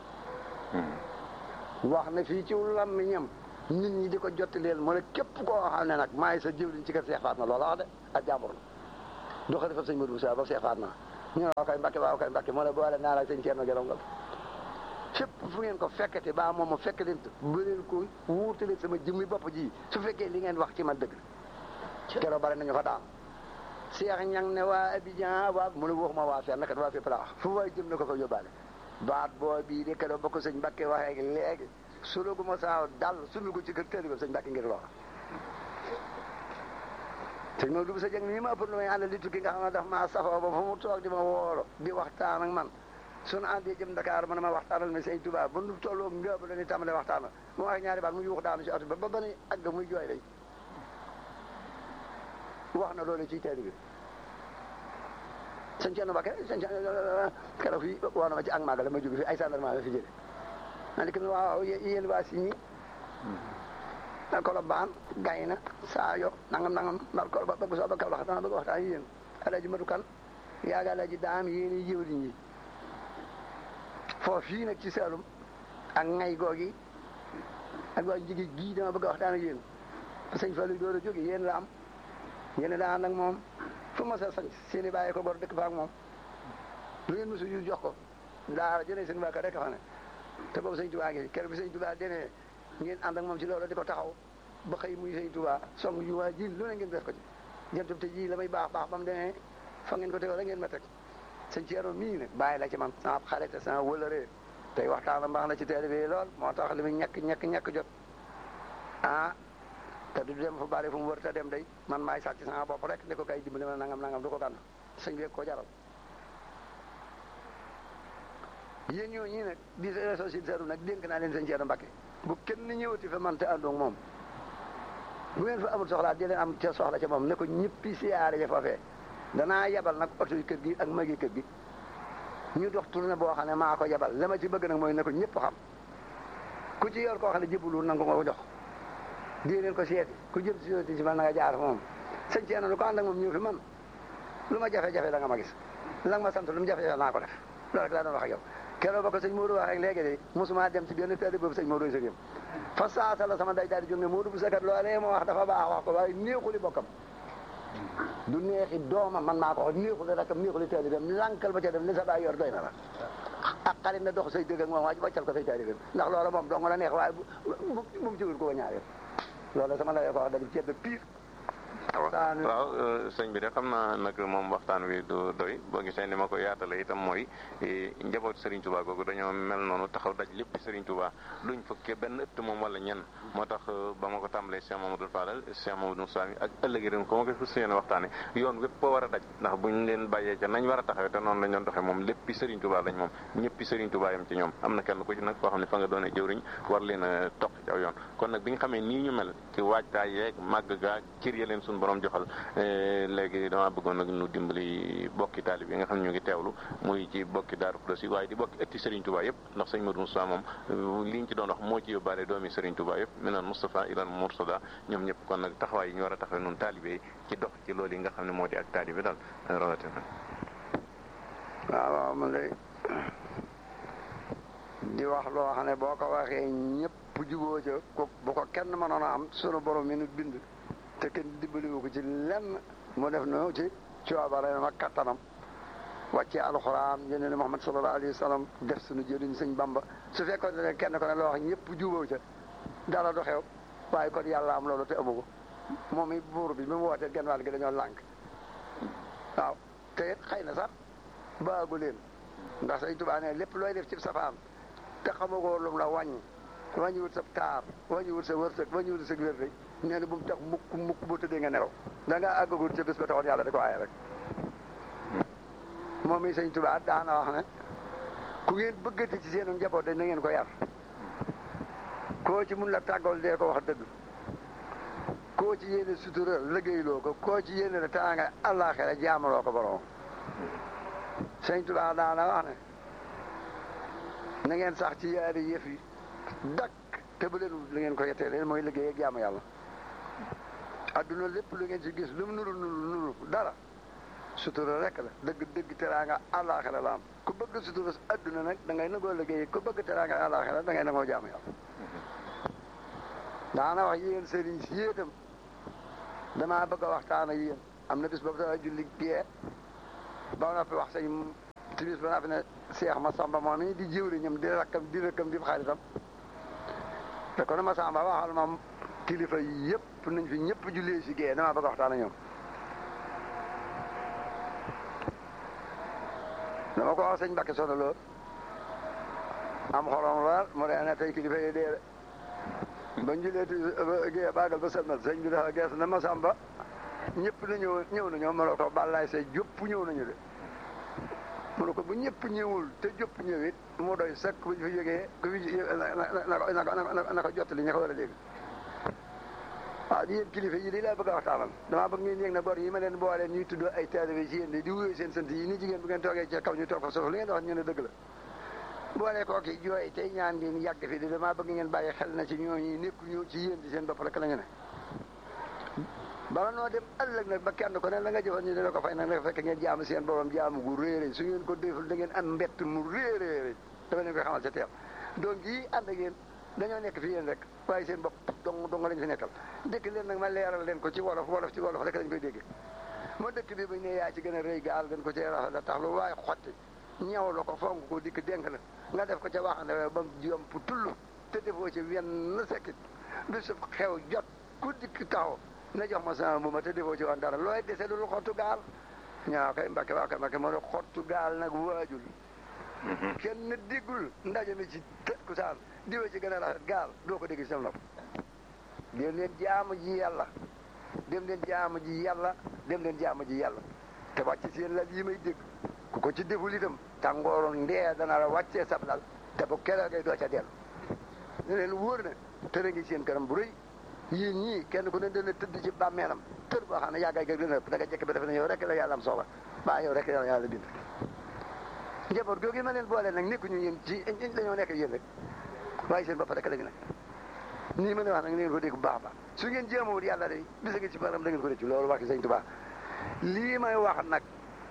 wax ne fii ci làmmiñam nit ñi di ko jotti leen mu ne képp koo xam ne nag maay sa jëwriñ ci kër Seex Faatma loola wax de ak jàmbur la du xalifa sëñ Modou Moussa ba Seex Faatma ñu ne waaw kay Mbàkke waaw kay Mbàkke moo ne boole naa la sëñ Ceerno Gelongal fépp fu ngeen ko fekkate ba moom ma fekk leen ba leen ko wuutale sama jëmmi bopp ji su fekkee li ngeen wax ci man dëgg keroog bari nañu fa daan Seex Ñang ne waa Abidjan waa mu ne waxuma waa fenn kat waa fépp la wax fu waay jëm na ko fa yóbbaale baat boo bii de keroog ba ko sëñ Mbàkke waxee léegi solo gu ma saaw dal sunu ko ci kër tëri ba sëñ Mbàkke ngir loola sëñ Maodo bu sa jëng nii ma ëpp lu may ànd li tukki nga xam ne daf maa safoo ba fa mu toog di ma woolo di waxtaan ak man suñu àndee jëm Dakar ma ne ma waxtaanal mi sëñ Tuubaa ba nu tolloo ngëb la ni tàmbalee waxtaanal mu wax ñaari baat mu yuux daanu ci oto ba ba ba ni àgg muy jooy lay wax na loolu ci teeri bi sëñ Ceerno Mbàkke sëñ keroog fii woo na ma ci ak màggal la ma jóge fi ay gendarme la fi jële ma ne ko waaw yéen waa si ñi Kolobaan Gayna Saayo nangam nangam ndax kolo ba bëgg soo ba Kawlax dana bëgg waxtaan yéen Alaaji Madu Kan yaaga Alaaji Daam yéen i jëwriñ yi foofu fii nag ci Saalum ak ngay googi ak waa jigi gii dama bëgg waxtaan ak yéen sëñ Fallu door a jóge yéen la am yéen daa ànd ak moom fu ma sa sañ seen i bàyyi ko bor dëkk fa ak moom lu ngeen mosu yu jox ko daara jëlee seen bàkka rek fa ne te boobu sëñ Tuubaa ngi keroog bi sëñ Tuubaa demee ngeen ànd ak moom ci loolu di ko taxaw ba xëy muy sëñ Tuubaa song yu waa ji lu ne ngeen def ko ci jëntub te ji la may baax baax ba mu demee fa ngeen ko tegoon rek ngeen ma teg sëñ Ceerno mii nag bàyyi la ci man sama xarit sama wëlëree tey waxtaan mbaax na ci télé bi lool moo tax li muy ñàkk ñàkk ñàkk jot ah te du dem fu bari fu mu wër te dem day man maay sàcc sama bopp rek ne ko kay dimbali ma nangam nangam du ko gànn sëñ bi ko jaral yéen ñoo ñii nag di réseau si seru nag dénk naa leen sëñ Ceerno Mbàkke bu kenn ñëwati fa man te àndoog moom bu ngeen fa amul soxlaa di leen am ca soxla ca moom ne ko ñëppi siyaare ja foofee danaa yebal nag oto yi kër gi ak magi kër gi ñu dox tournée boo xam ne maa ko yebal la ma ci bëgg nag mooy ne ko ñëpp xam ku ci yor koo xam ne jébbalu nangu nga ko jox di leen ko seeti ku jëm si yooti si man na nga jaar moom sëñ Ceerno lu ko ànd ak moom ñëw fi man lu ma jafe-jafe da nga ma gis la nga ma sant lu mu jafe-jafe naa ko def loolu rek laa doon wax ak yow keroog ba ko sëñ Modou wax rek léegi de mosuma dem ci benn tëdd boobu sëñ Modou sëriñ fa saasa la sama day daal di jóg ne Modou bu sakat loolee moo wax dafa baax wax ko waaye neexuli bokkam du neexi doomam man maa ko wax neexuli rakam neexuli tëdd dem lankal ba ca dem li sa baay yor doy na la ak xarit na dox say dëgg ak moom waa wàccal ko say tëdd ndax loolu moom dong la neex waaye bu bu mu ci wul ko ñaareel loolu sama la ko wax da di ceeb pire waaw sëñ bi de xam naa nag moom waxtaan wi du doy boo gisee ni ma ko yaatale itam mooy njaboot Serigne Touba googu dañoo mel noonu taxaw daj lépp Serigne Touba duñ fukkee benn ëtt moom wala ñenn moo tax ba ma ko tàmbalee Cheikh Mamadou Fadal Cheikh Mamadou Moussa ak ëllëgi ren ko ma ko fas yéene waxtaane yoon wépp war a daj ndax buñ leen bàyyee ca nañ war a taxawee te noonu lañ doon doxee moom léppi Serigne Touba lañ moom ñëppi Serigne Touba yam ci ñoom am na kenn ku ci nag koo xam ne fa nga doonee jëwriñ war leen a toq ci aw yoon kon nag bi nga xamee nii ñu mel ci waajtaay yeeg màgg gaa cër ya leen suñu borom joxal léegi dama bëggoon nag ñu dimbali bokki taalib yi nga xam ne ñu ngi teewlu muy ci bokki Daaru Xudoos yi waaye di bokki ëtti Serigne Touba yëpp ndax sëñ Modou Moussa moom liñ ci doon wax moo ci yóbbaale doomi Serigne Touba yëpp minal Moustapha ilal Moursada ñoom ñëpp kon nag taxawaay yi ñu war a taxawee noonu taalibe yi ci dox ci loolu yi nga xam ne moo di ak taalibe daal rawatina. waaw waaw man de di wax loo xam ne boo ko waxee ñëpp jubóo ca ko bu ko kenn mënoon a am sunu borom mi nu bind te kenn dimbaliwu ko ci lenn mu def no ci coobareem ak kattanam wàccee alxuraan yéen ne Muhammad sallallahu alayhi wa sallam def suñu jëriñ sëñ Bamba su fekkoon ne kenn ko ne loo wax ñëpp jubóo ca dara du xew waaye kon yàlla am loolu te amu ko moom i buur bi bi mu wootee genn wàll gi dañoo lànk waaw te it xëy na sax baagu leen ndax sëñ Tuubaa ne lépp looy def ci safaan te xamagoo lum la wàññi wàññiwut sa taar wàññiwut sa wërsëg wàññiwut sa wér rek nee na bu mu tax mukk mukk boo tëddee nga nelaw da ngaa àggagul ca bés ba taxoon yàlla da ko aaye rek moom i sëñ Tuubaa daana wax ne ku ngeen bëggati ci seenu njaboot dañ na ngeen ko yar koo ci mun la tàggool dee ko wax dëgg koo ci yéene sutura liggéeyloo ko koo ci yéene la tànga àllaaxira jaamaloo ko borom sëñ Tuubaa daana wax ne na ngeen sax ci yaari yëf yi dakk te bu leen lu ngeen ko yettee leen mooy liggéey ak jaamu yàlla adduna lépp lu ngeen ci gis lu mu nuru nuru nuru dara sutura rek la dëgg dëgg teraanga àllaaxira la am ku bëgg sutura adduna nag da ngay nangoo liggéey ku bëgg teraanga àllaaxira da ngay nangoo jaamu yàlla daana wax yéen sëriñ si yéetam damaa bëgg a waxtaan ak yéen am na bis boobu dana julli gee ba noppi wax sëñ timis ba noppi ne Seex Masamba moom i di jëwriñam di rakkam di rakkam di xaaritam te kon Masamba waxal ma kilifa yi yëpp nañ fi ñëpp jullee si gee damaa bëgg a waxtaan ak ñoom dama ko wax sëñ Mbàkke Soxna Lo am xorom lool mu dee ne tey kilifa yi dee ba njulee gée baagal ba sëlmal sëñ bi dafa gees na Masamba ñëpp na ñëw ñëw nañoo mënoo ko bàllaay say jópp ñëw nañu de mu ne ko bu ñëpp ñëwul te jópp ñëwit mu doy sëkk bu ñu fi jógee ku fi na ko na ko jottali ña ko war a dégg waaw yéen kilifa yi lii laa bëgg a waxtaanal damaa bëgg ngeen yëg na bor yi ma leen boole ñuy tudd ay taalibe ci yéen di wuyoo seen sant yi ni jigéen bu ngeen toogee ci kaw ñu toog fa suuf li ngeen wax ñu ne dëgg la boole kooki jooy tey ñaan ngeen yàgg fi di damaa bëgg ngeen bàyyi xel na ci ñooñu nekku ñu ci yéen di seen bopp rek la ñu ne bala noo dem ëllëg nag ba kenn ko ne la nga jëfoon ñu dina ko fay nag nga fekk ngeen jaamu seen borom jaamu gu réeré su ngeen ko deful da ngeen am mbett mu réeréeré dafa leen koy xamal ca teel donc yi ànd ak yéen dañoo nekk fi yéen rek waaye seen bopp dong dong lañ fi nekkal dëkk leen nag ma leeral leen ko ci wolof wolof ci wolof rek lañ koy déggee moo dëkk bi bañ ne yaa ci gën a rëy gaal gën ko ci rafet la tax lu waaye xotti ñaw la ko fonk ko dikk dénk la nga def ko ca waxande ba mu jom pu tull te defoo ci wenn sekkit bisu xew jot ku dikk taxaw na jox ma sama bu ma te defoo ci woon dara looy dese lu xottu gaal ñaa koy Mbàkke waa koy Mbàkke moo ne xottu gaal nag waajul kenn déggul ndaje mi ci tët ku saan diwe ci gën a rafet gaal doo ko dégg ci sam nopp dem leen jaamu ji yàlla dem leen jaamu ji yàlla dem leen jaamu ji yàlla te wàcc seen lal yi may dégg ku ko ci deful itam tàngooru ndee dana la wàccee sab lal te bu keroogee doo ca dellu ne leen wóor na tëra ngi seen kanam bu rëy yéen ñii kenn ku ne dana tëdd ci bàmmeelam tër boo xam ne yàggaay gag dana ëpp da nga jekk ba defe ne yow rek la yàlla am soxla baa yow rek la yàlla bind njaboot googu ma leen boole nag nekkuñu yéen ci dañoo nekk yéen rek waaye seen bopp rek la ñu nekk nii ma ne wax nag ngeen ko dégg bu baax a baax su ngeen jéemawut yàlla day bisa ngi ci baram da ngeen ko rëccu loolu waxi sëñ Tuubaa lii may wax nag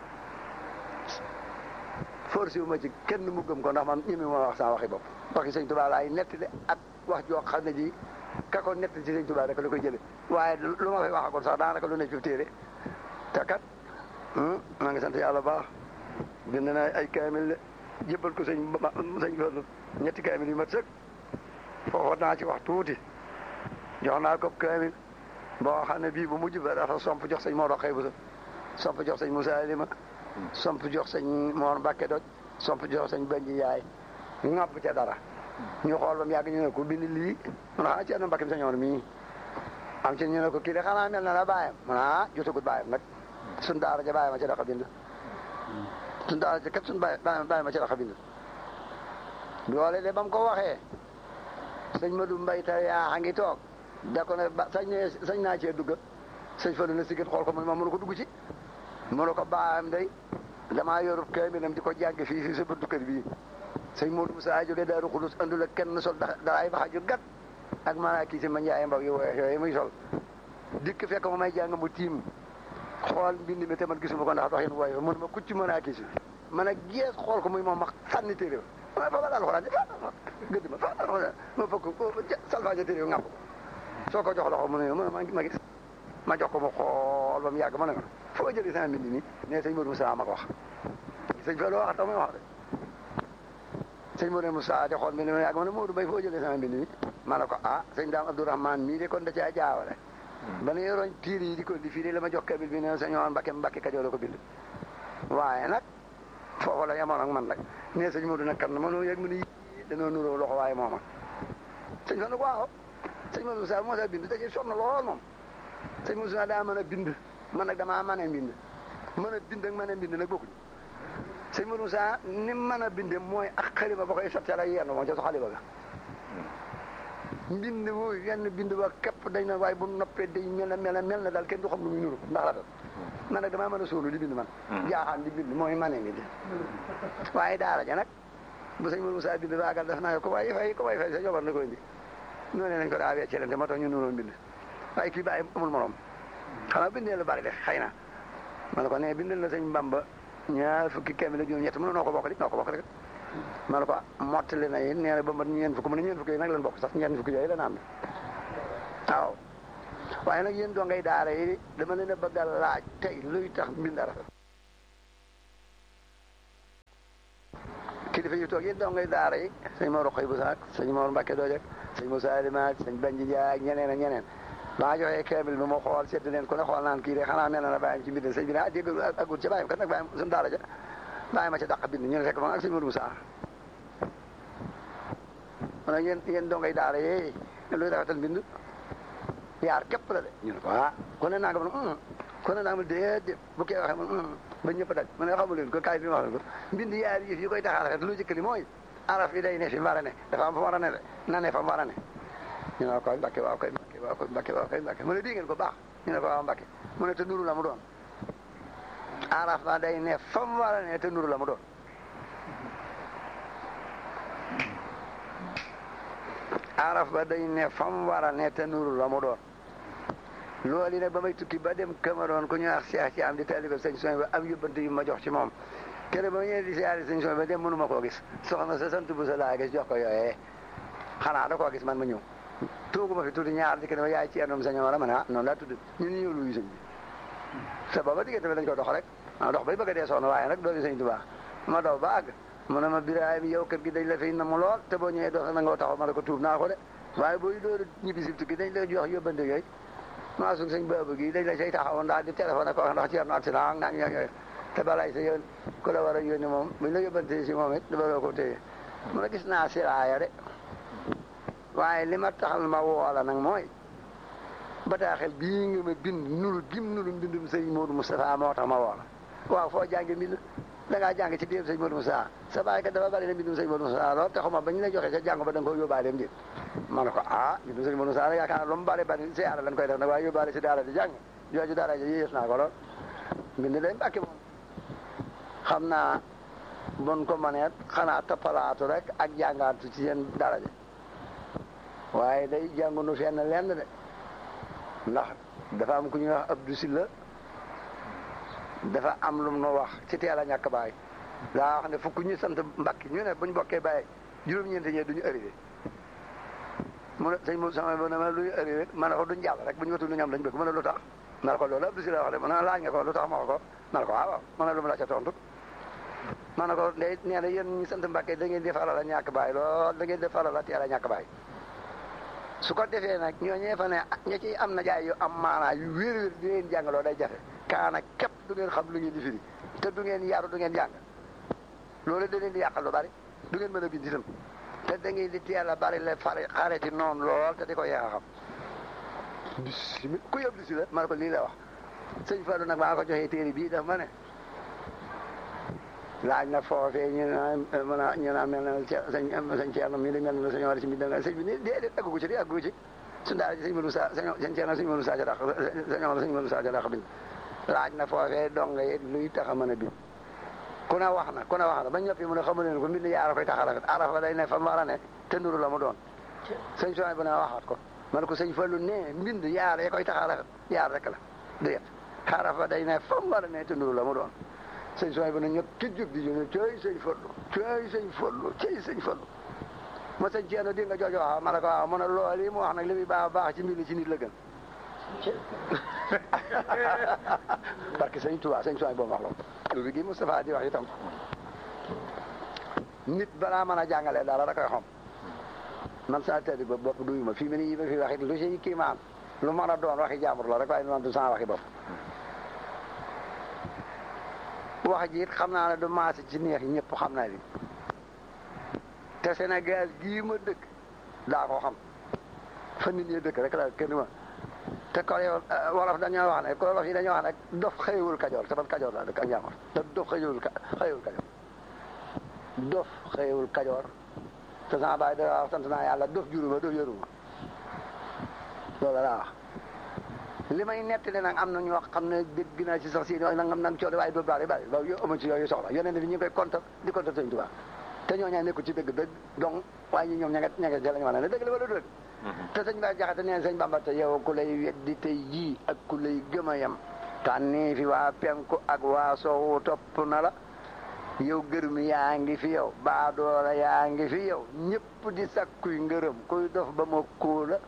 force yu ma ci kenn mu gëm ko ndax man ñi mi ma wax saa waxi bopp waxi sëñ Tuubaa laay nettali ak wax joo xam ne ji ka ko nettali ci sëñ Tuubaa rek la koy jële waaye lu ma fay waxagoon sax daanaka lu ne ci téere te kat maa ngi sant yàlla baax bind na ay kaamil jébbal ko sëñ sëñ Fallu ñetti kaamil yu mat sëkk foofu naa ci wax tuuti jox naa ko kaamil boo xam ne bii bu mujj ba dafa somp jox sëñ Mor Roqay bu somp jox sëñ Moussa Lima somp jox sëñ Mor Mbacke Doj somp jox sëñ Benji Yaay ŋàbb ca dara ñu xool ba mu yàgg ñu ne ko bind lii mu ne ah Thierno Mbacke mi sañoon mii am ci ñu ne ko kii de xanaa mel na la bàyyam mu ne ah jotagut bàyyam nag suñ daara ja bàyyi ma ci dafa bind suñ daara ja kat suñ bàyyi bàyyi ma ci dafa bind loole de ba mu ko waxee sëñ Madou Mbaye ta yaa a ngi toog da ko ne ba sañ ne sañ naa cee dugg sëñ Fallou ne sigit xool ko mu ne ma mënu ko dugg ci mënu ko bàyyam day damaa yorub kaamilam di ko jàng fii fii sa buntu kër bii sëñ Modou Moussa jógee Daaru Xulus andul ak kenn sol daraay baxa ju gat ak maanaa kii si ma njaay mbaw yu woyof yooyu muy sol dikk fekk ma may jàng mu tiim xool mbind mi te man gisuma ko ndax doxin woyof mënu ma kucc mën a kii si man a gees xool ko muy moom ma sànni téere ma fa ba daal xoraan ji fa gëdd ma fa ma fokk salfaañe téere ngàpp ko soo ko jox loxo mu ne ma ma gis ma jox ko mu xool ba mu yàgg ma ne ma foo jëlee sama mbind mi ne sëñ Modou Moussa ma ko wax sëñ fa loo wax tax muy wax de sëñ Modou Moussa di xool mbind mi yàgg ma ne Modou Mbaye foo jëlee sama mbind mi ma ne ko ah sëñ Daam Abdourahmane mii de kon da caa jaawale ba ne yoroon tiir yi di ko di fii de la ma jox kabil bi ne sëñ Omar Mbakke Mbakke Kajoor la ko bind waaye nag foofu la yemoon ak man nag ne sëñ Modou nag kan na mënoo yëg mu ne danoo nuroo loxo waaye mooma sëñ fa ne ko waaw sëñ Modou Moussa moo sa bind da ci sonn lool moom sëñ Modou Moussa daa mën a bind man nag damaa mën a bind mën a bind ak mën a bind nag bokkuñu sëñ Modou Moussa ni mën a binde mooy ak xalima ba koy sotti la yenn moom ca su xalima ga mbind moo yenn bind ba képp dañ na waaye bu noppee day mel na mel na mel na daal kenn du xam lu muy nuru ndax la dal man nag damaa mën a sóolu di bind man jaaxaan di bind mooy mane bind waaye daara ja nag bu sëñ Modou Moussa bind baagal def naa ko waaye fay ko waaye fay sa jobar na ko indi noonu nañ ko daa weccelante moo tax ñu nuroon bind waaye kii bàyyi amul morom xanaa bindee lu bari def xëy na ma ne ko ne bindal na sëñ Bamba ñaar fukki kemi la juróom ñett mënu noo ko bokk di noo ko bokk rek ma ne ko mottali na yéen nee na ba mat ñeent fukk mu ne ñeent fukki yi nag lan bokk sax ñeent fukki yooyu la naan waaw waaye nag yéen doo ngay daara yi dama leen a bëgg a laaj tey luy tax mbind rafet kilifa yi toog yéen doo ngay daara yi sëñ Mor Roqay bu saak sëñ Mor Mbacke Doojek sëñ Moussa Lima sëñ Benji Ndiaye ak ñeneen ak ñeneen baa joxee kaamil bi moo xool sedd leen ku ne xool naan kii de xanaa mel na la bàyyam ci mbind sëñ bi ne ah dégg agul ci bàyyam kat nag bàyyam suñu daara ja bàyyi ma ca dàq bind ñu ne fekk ma ak sëñ Modou Moussa ma ne yéen yéen dongay daara yee luy rafetal mbind yaar képp la de ñu ne ko ah ku ne naa nga ma ku ne naa nga ma déedéet bu kee waxee man ba ñëpp daj ma ne xamu leen ko kaay bi ma wax leen ko mbind yaar yëf yi koy tax a rafet lu jëkk li mooy araf yi day ne fi mu war a ne dafa am fa mu war a ne de na ne fa mu war a ne ñu ne ko Mbacke waaw koy Mbacke waaw koy Mbacke waaw koy Mbacke mu ne dégg ngeen ko baax ñu ne ko waaw Mbacke mu ne te nuru la mu doon araf ba day ne fa mu war a ne te nuru la mu doon araf ba day ne fa mu war a ne te nuru la mu doon loolu yi nag ba may tukki ba dem Cameroun ku ñu wax Cheikh ci am di taalibe sëñ Soñ ba am yóbbante yu ma jox ci moom kenn ba ñëwee di siyaare sëñ Soñ ba dem mënu ma koo gis soxna sa sant bu sa laa gis jox ko yooyee xanaa da koo gis man ma ñëw toogu ma fi tuuti ñaar dikk ne ma yaay ci ennom sa ñoom la ma ne ah noonu laa tudd ñu ni ñëw luyu sëñ bi sa booba diggante bi dañ ko dox rek ah dox bay bëgg a dee soxna waaye nag doolu sëñ Tuubaa ma daw ba àgg mu ne ma Birahim yow kër gi dañ la fi na mu lool te boo ñëwee dox na nga taxaw ma ne ko tuub naa ko de waaye booy dóoru ñibbi si tukki dañ la jox yóbbante yooyu maa suñ sëñ boobu gi dañ la say taxaw ndax di téléphone ko ndax ci yarno accident ak naan yooyu te balay sa yoon ku la war a yónni moom buñ la yóbbante si moom it dafa ko téye mu ne gis naa siraaya de waaye li ma taxal ma woola nag mooy bataaxel bii nga ma bind nuru gim nuru mbindum sëñ Modou Moustapha moo tax ma woola waaw foo jànge mbind da ngaa jàng ci biir sëñ Modou Moustapha sa baay kat dafa bari na mbindum sëñ Modou Moustapha lool te xuma ba ñu la joxee ca jàng ba da nga ko yóbbaaleem di ma ne ko ah mbindum sëñ Modou Moustapha yaakaar naa lu mu bari bari si yàlla lañ koy def nag waaye yóbbaale si daara di jàng jooju daara ji yées naa ko lool mbind day mbàkke moom xam naa bon ko maneet xanaa toppalaatu rek ak jàngaatu ci seen daara ji waaye day jàngunu fenn lenn de ndax dafa am ku ñuy wax Abdou Silla dafa am lu mu nu wax ci teel a ñàkk baay daa wax ne fukk ñu sant Mbàkke ñu ne buñ bokkee bàyyi juróom-ñeenti ñee duñu arrivé mu ne sëñ Moussa sama bo ne ma luñu arrivé ma ne ko duñ jàll rek bu ñu watul lu ñu am lañ bëgg mu ne lu tax ma ne ko loolu Abdou Silla wax de mu ne laaj nga ko lu tax ma wax ko ma ne ko waaw waaw ma ne lu mu la ca tontu ma ne ko ndey nee na yéen ñi sant Mbàkke da ngeen di faral a ñàkk baay lool da ngeen di faral a teel a ñàkk baay su ko defee nag ñooñee fa ne ña ciy am na jaay yu am maanaa yu wér wér di leen jàngaloo day jafe kaana képp du ngeen xam lu ngeen di firi te du ngeen yaru du ngeen jàng loolu da leen di yàqal lu bari du ngeen mën a bind itam te da ngeen di teel a bari la fari xareti noonu lool te di ko yeex a xam bisimi ku yëpp si la ma ne ko lii la wax sëñ Fallou nag maa ko joxee téere bii daf ma ne laaj na foofee ñu naan mën a ñu naan mel na sëñ sëñ Thierno mi di mel na sëñ war si mi da sëñ bi ni déedéet aggu ci di aggu ci su daara ji sëñ Manu Sa sëñ Thierno sëñ Manu Sa ca dàq sëñ Omar sëñ Manu Sa ca dàq bind laaj na foofee dong yi luy tax a mën a bind ku ne wax na ku ne wax na ba ñëpp mu ne xamu leen ko mbind yaara koy tax a rafet arafa day ne fa mu war a ne te nuru la mu doon sëñ Sonia bu ne waxaat ko man ko sëñ Fallou ne mbind yaara yi koy tax a rafet yaar rek la du yet arafa day ne fa mu war a ne te nuru la mu doon sëñ Sonia bu ne ñëpp ci jóg di jóg cooy sëñ Fallou cooy sëñ Fallou cooy sëñ Fallou ma sëñ Thierno di nga joojo waaw ma ne ko waaw mu ne loolu yi mu wax nag li muy baax baax ci mbind ci nit la gën parce que sëñ Touba sëñ Sonia boobu wax la lu gi Moustapha di wax itam nit balaa mën a jàngalee dara da koy xam man saa tëddi ba bopp duyu ma fii mu ne yi ma fi wax it lu si kii maan lu mën a doon waxi jàmbur la rek waaye man du sama waxi bopp wax ji it xam naa ne du maase ci neex yi ñëpp xam naa li te Sénégal gii ma dëkk daa ko xam fa nit ñi dëkk rek la kenn ma te ko yow wolof dañoo wax ne ko wolof yi dañoo wax ne dof xëyewul kajoor te man kajoor laa dëkk ak njàngoor te dof xëyewul xëyewul kajoor dof xëyewul kajoor te sama baay da wax sant naa yàlla dof juruma dof yoruma loolu laa wax li may nettali nag am na ñoo xam ne dégg naa ci sax si nangam nag coono waaye doo bari bari loolu yow amuñ ci yooyu soxla yeneen bi ñu ngi koy kontar di kontar Sëñ Tuubaa te ñoo ñaa nekku ci dëgg dëgg donc waaye ñi ñoom ña nga ña nga jëlañu wax ne dëgg la wala dëgg te sëñ Ba Jaxate neen sëñ Bamba te yow ku lay weddi tey jii ak ku lay gëm a yem tànni fi waa penku ak waa sowu topp na la yow gërëm yaa ngi fi yow baadoola yaa ngi fi yow ñëpp di sakkuy ngërëm kuy dof ba ma kóola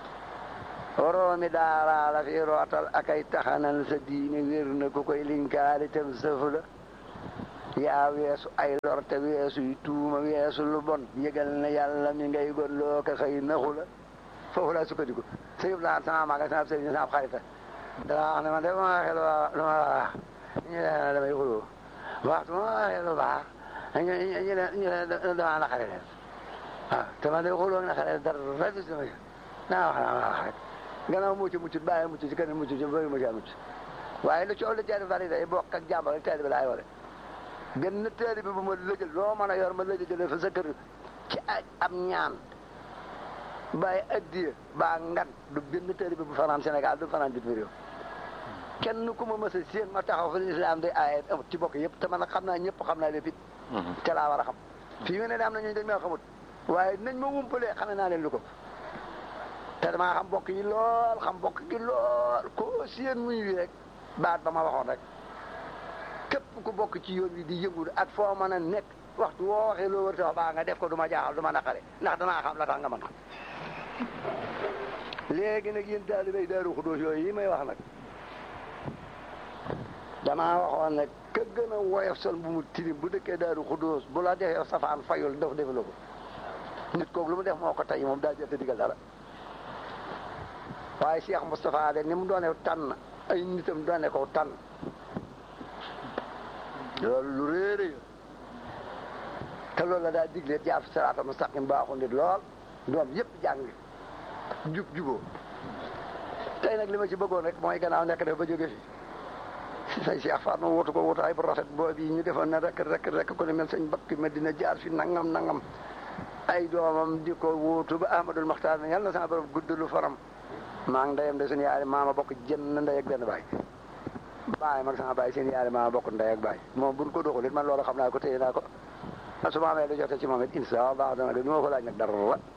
roomi daaraa la fi rootal ak ay taxanal sa diine wér na ku koy linkaali tam sëfu la yaa weesu ay lor te weesu yi tuuma weesu lu bon yëgal na yàlla mi ngay gon loo ko xëy naxu la foofu laa sukkandiku sa yëpp laa sama maaga sama sëriñ sama xarita dana wax ne man de ma waxee lu ma wax ñu ne damay xuloo waxtu ma waxee lu baax ñu ñu ne ñu ne dama naqare leen waaw te man de xuloo naqare dara du sama naa wax naa wax rek gannaaw mucc mucc bàyyi mucc ci kenn mucc ci bëri mucc mucc waaye lu coow lu jari bari day bokk ak jàmbal rek teel bi laay ware benn teel bi bu ma lëjël loo mën a yor ma lëjël fa sa kër ci am ñaan bàyyi addiya baa ngan du benn teel bi bu fanaan Sénégal du fanaan bitim réew kenn ku ma mës a séen ma taxaw fa islam day aaye amut ci bokk yëpp te man nag xam naa ñëpp xam naa lépp it te laa war a xam fii mu ne am na ñooñu dañ ma xamut waaye nañ ma wumpalee xame naa leen lu ko te damaa xam bokk yi lool xam bokk gi lool koo séen muy wi rek baat ba ma waxoon rek képp ku bokk ci yoon wi di yëngu ak foo mën a nekk waxtu woo waxee loo wër ta wax baa nga def ko du ma jaaxal du ma naqare ndax danaa xam la tax nga mën ko léegi nag yéen taalibey Daaru Xudoos yooyu yi may wax nag damaa waxoon ne ka gën a woyof sol bu mu tilim bu dëkkee Daaru Xudoos bu la defee safaan fayul daf defaloo ko nit kooku lu mu def moo ko tey moom daa jël te digal dara waaye Cheikh Moustapha de ni mu doone tànn ay nitam doone ko tànn loolu lu réeré te loolu la daa digle jaar fi siraatal mustaqim baaxul nit lool doom yëpp jàng jub juboo tey nag li ma ci bëggoon rek mooy gannaaw nekk def ba jóge fi say Cheikh Fall ma wutu ko wutaay bu rafet boobu yi ñu defoon ne rek rek rek ko ne mel sëñ bakki ma dina jaar fi nangam nangam ay doomam di ko wuutu ba Ahmadul Maxtaar ne yàlla na sama borom guddalu faram maa ngi ndeyam de suñu yaari maama bokk jënn ndey ak benn baay baay mag sama baay seen yaari maama bokk ndey ak baay moom buñ ko doxul it man loolu xam naa ko téye naa ko su ma amee lu jote ci moom it incha allah dana de du ma ko laaj nag dara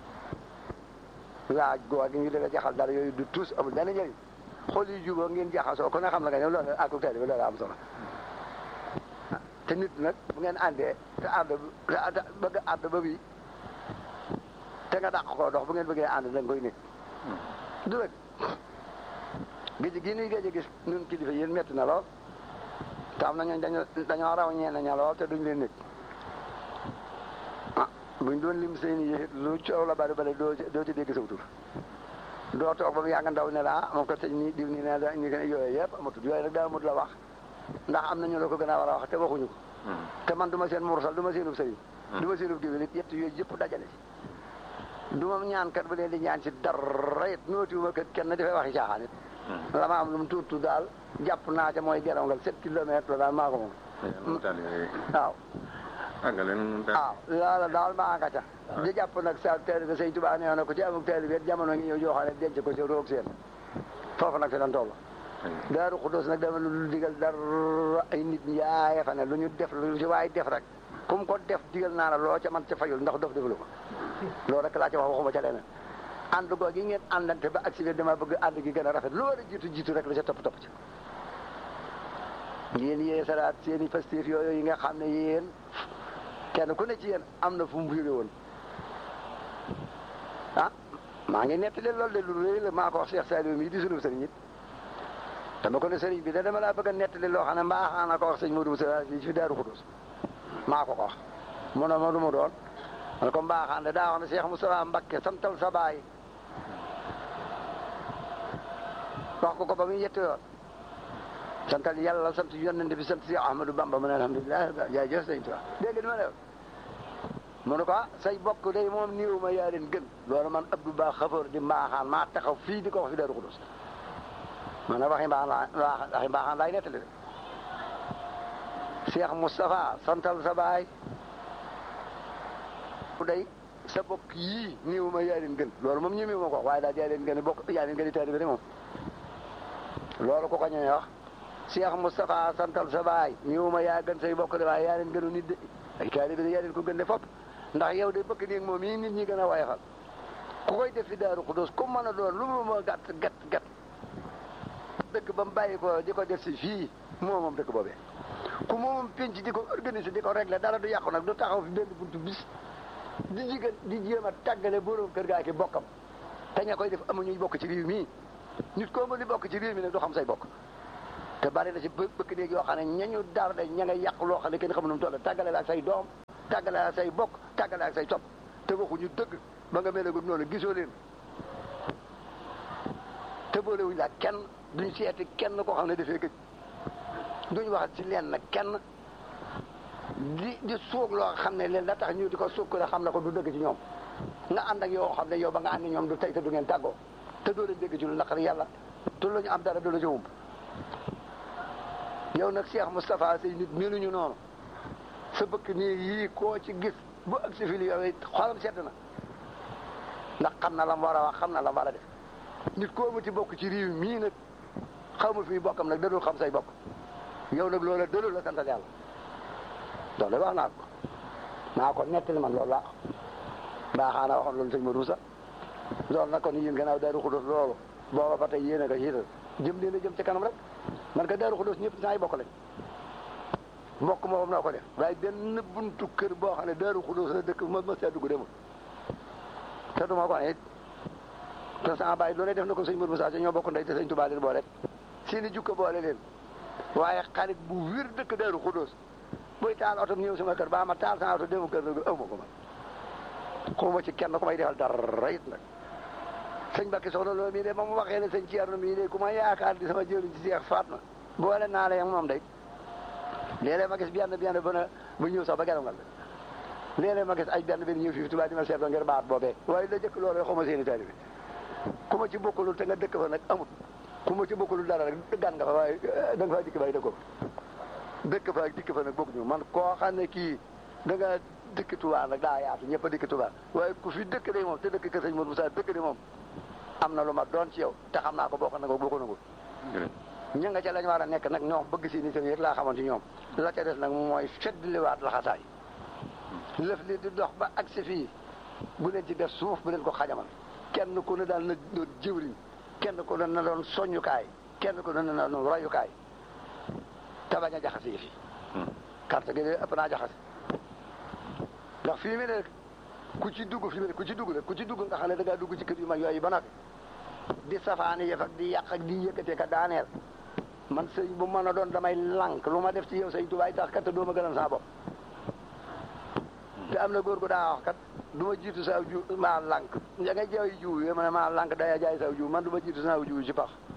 laaj goo gi ñu dëgg jaxal dara yooyu du tous amul benn njëriñ xool yi juboo ngeen jaxasoo ko ne xam na nga ñëw loolu àqu teel bi loolu am solo te nit nag bu ngeen àndee te ànd te bëgg ànd ba bii te nga dàq koo dox bu ngeen bëggee ànd da nga koy nit du rek géej gi nuy géej a gis ñun kilifa yéen métti na lool te am na ñooñu dañoo dañoo raw ñeen ña lool te duñ leen nit ah buñ doon lim seen i lu coow la bari bari doo doo ci dégg sa tur doo toog ba mu yàgg ndaw ne la moom ko sëñ nii diw nii ne ñu gën a yooyu yëpp amatul yooyu rek daa amut la wax ndax am na ñu la ko gën a war a wax te waxuñu ko te man du ma seen mursal du ma seenub sëriñ du ma seenub géwél it yett yooyu yëpp dajale si du ma ñaan kat ba leen di ñaan si dara it nootiwuma kat kenn dafay waxi caaxaan it la ma am lu mu tuut tuut daal jàpp naa ca mooy gerongal sept kilomètres la daal maa ko moom waaw waaw loola daal maa nga ca di jàpp nag sa taalibe Sëñ Tuubaa nee na ko ci amuk taalibe jamono ngi ñëw joo xam ne denc ko ci roog seen foofu nag fi lan toll Daaru Xudoos nag dama lu digal dara ay nit yaay fa ne lu ñu def lu ci waay def rek kum ko def digal naa la loo ca man ca fayul ndax dof defalu ko loolu rek laa ca wax waxuma ca leneen ànd goo gi ngeen àndante ba agsi bi dama bëgg ànd gi gën a rafet lu war a jiitu jiitu rek la ca topp topp ci yéen yee salaat seen i pastif yooyu yi nga xam ne yéen kenn ku ne ci yéen am na fu mu jóge woon ah maa ngi nettali loolu de lu rëy la maa ko wax Cheikh Saliou mii di sunu sëriñ it dama ko ne sëriñ bi de dama laa bëgg a nettali loo xam ne mbaaxaa na ko wax sëñ Modou Moussa fii fi Daaru Xudoos maa ko ko wax mu ne ma lu mu doon man ko mbaaxaan de daa wax ne Cheikh Moustapha Mbacké santal sa baay wax ko ko ba muy yetti yoon santal yàlla sant yonent bi sant si Ahmadou Bamba mu ne alhamdulilah jaajëf sëñ Tuubaa dégg nga ma ne mu ne ko say bokk day moom niiw ma yaa leen gën loolu man Abdou Ba xafoor di mbaaxaan maa taxaw fii di ko wax fi Daaru Xudoos man nag waxi mbaaxaan laa waxi mbaaxaan laay nettali de Cheikh Moustapha santal sa baay day sa bokk yii niiw ma yaa leen gën loolu moom ñëwee ma ko waaye daal yaa leen gën bokk yaa leen gën di taalibe de moom loolu ko ko ñëwee wax Cheikh Moustapha santal sa baay niiw ma yaa gën say bokk de waaye yaa leen gënu nit de ay taalibe de yaa leen ko gën de fopp ndax yow de bëkk néeg moom yi nit ñi gën a wayfal ku koy def fi Daaru Xudoos ku mën a doon lu mu ma gàtt gàtt gàtt dëkk ba mu bàyyi ko di ko def si fii moo moom dëkk boobee ku moom penc di ko organiser di ko régler dara du yàqu nag du taxaw fi benn buntu bis di jigéen di jéem a tàggale borom kër gaa ki bokkam te ña koy def amuñu bokk ci réew mi nit koo mën di bokk ci réew mi nag du xam say bokk te bari na si bëkk néeg yoo xam ne ñañu daar da ña nga yàq loo xam ne kenn xamu nu mu toll tàggale la ak say doom tàggale la ak say bokk tàggale ak say topp te waxuñu dëgg ba nga melagum noonu gisoo leen te boolewuñ la kenn duñ seeti kenn koo xam ne dafee gëj duñ wax ci leen nag kenn di di suug loo xam ne leen la tax ñu di ko suug ko xam na ko du dëgg ci ñoom nga ànd ak yoo xam ne yow ba nga ànd ñoom du tey te du ngeen tàggoo te doo leen dégg ci lu naqari yàlla te lu ñu am dara du la ci wump yow nag Cheikh Moustapha say nit meluñu noonu sa bëkk nii yii koo ci gis bu ak si fili yow xolam sedd na ndax xam na la mu war a wax xam na la mu war a def nit koo mu ci bokk ci réew mii nag xamul fi bokkam nag dadul xam say bokk yow nag loola dalul la santal yàlla loolu wax naa ko naa ko nettali man loolu laa mbaaxaana waxoon loolu sëñ Modou Moussa loolu nag kon yéen gannaaw Daaru Xudoos loolu booba ba tey yéen a ko xiital jëm leen a jëm ci kanam rek man ka Daaru Xudoos ñëpp saa yi bokk lañ mbokk moom noo ko def waaye benn buntu kër boo xam ne Daaru Xudoos la dëkk ma ma see dugg demul te duma ko ne it te sama bàyyi loolee def na ko sëñ Modou Moussa ñoo bokk ndey te sëñ Tuubaa leen boole seen i jukka boole leen waaye xarit bu wér dëkk Daaru Xudoos booy taal oto ñëw sama kër ba ma taal sama oto demu kër nag aw ma ko man xuma ci kenn ku may defal dara it nag sëñ Mbacke soxna loolu mii de ba mu waxee ne sëñ Thierno mii de ku ma yaakaar di sama jëriñ ci Seex Fatma boole naa la ak moom day léeg-léeg ma gis benn benn ba na bu ñëw sax ba gerongal la léeg-léeg ma gis ay benn benn ñëw fii Tuubaa di ma seetloo ngir baat boobee waaye la jëkk loolu xuma seeni taalibe ku ma ci bokkulul te nga dëkk fa nag amut ku ma ci bokkulul dara rek gan nga fa waaye da nga faa dikk bay dëkkoo dëkk fa ak dikk fa nag bokkuñu man koo xam ne kii da nga dëkk Tuubaa nag daa yaatu ñëpp a dëkk Tuubaa waaye ku fi dëkk de moom te dëkk kër sëñ Modou Moussa dëkk de moom am na lu ma doon ci yow te xam naa ko bokk na ko bokk na ko ña nga ca lañ war a nekk nag ñoom bëgg si ni sëñ rek laa xamoon ci ñoom la ca des nag mooy feddliwaat laxasaay lëf li di dox ba agsi fii bu leen ci def suuf bu leen ko xajamal kenn ku ne daal na doon jëwriñ kenn ku ne na doon soññukaay kenn ku ne na doon royukaay te bañ a jaxase yi fi carte gi de ëpp naa jaxase ndax fii mu ne ku ci dugg fii mu ne ku ci dugg rek ku ci dugg nga xam ne da ngaa dugg ci kër yu mag yooyu ba noppi di safaani yëf ak di yàq ak di yëkkatee ka daaneel man sëñ bu mën a doon damay lànk lu ma def ci yow sëñ Tuubaa tax kat doo ma gënal saa bopp te am na góor gu daa wax kat du ma jiitu saw jiw maa lànk ya ngay jaay jiw yi ma ne maa lànk day jaay saw jiw man du ma jiitu saw jiw ci pax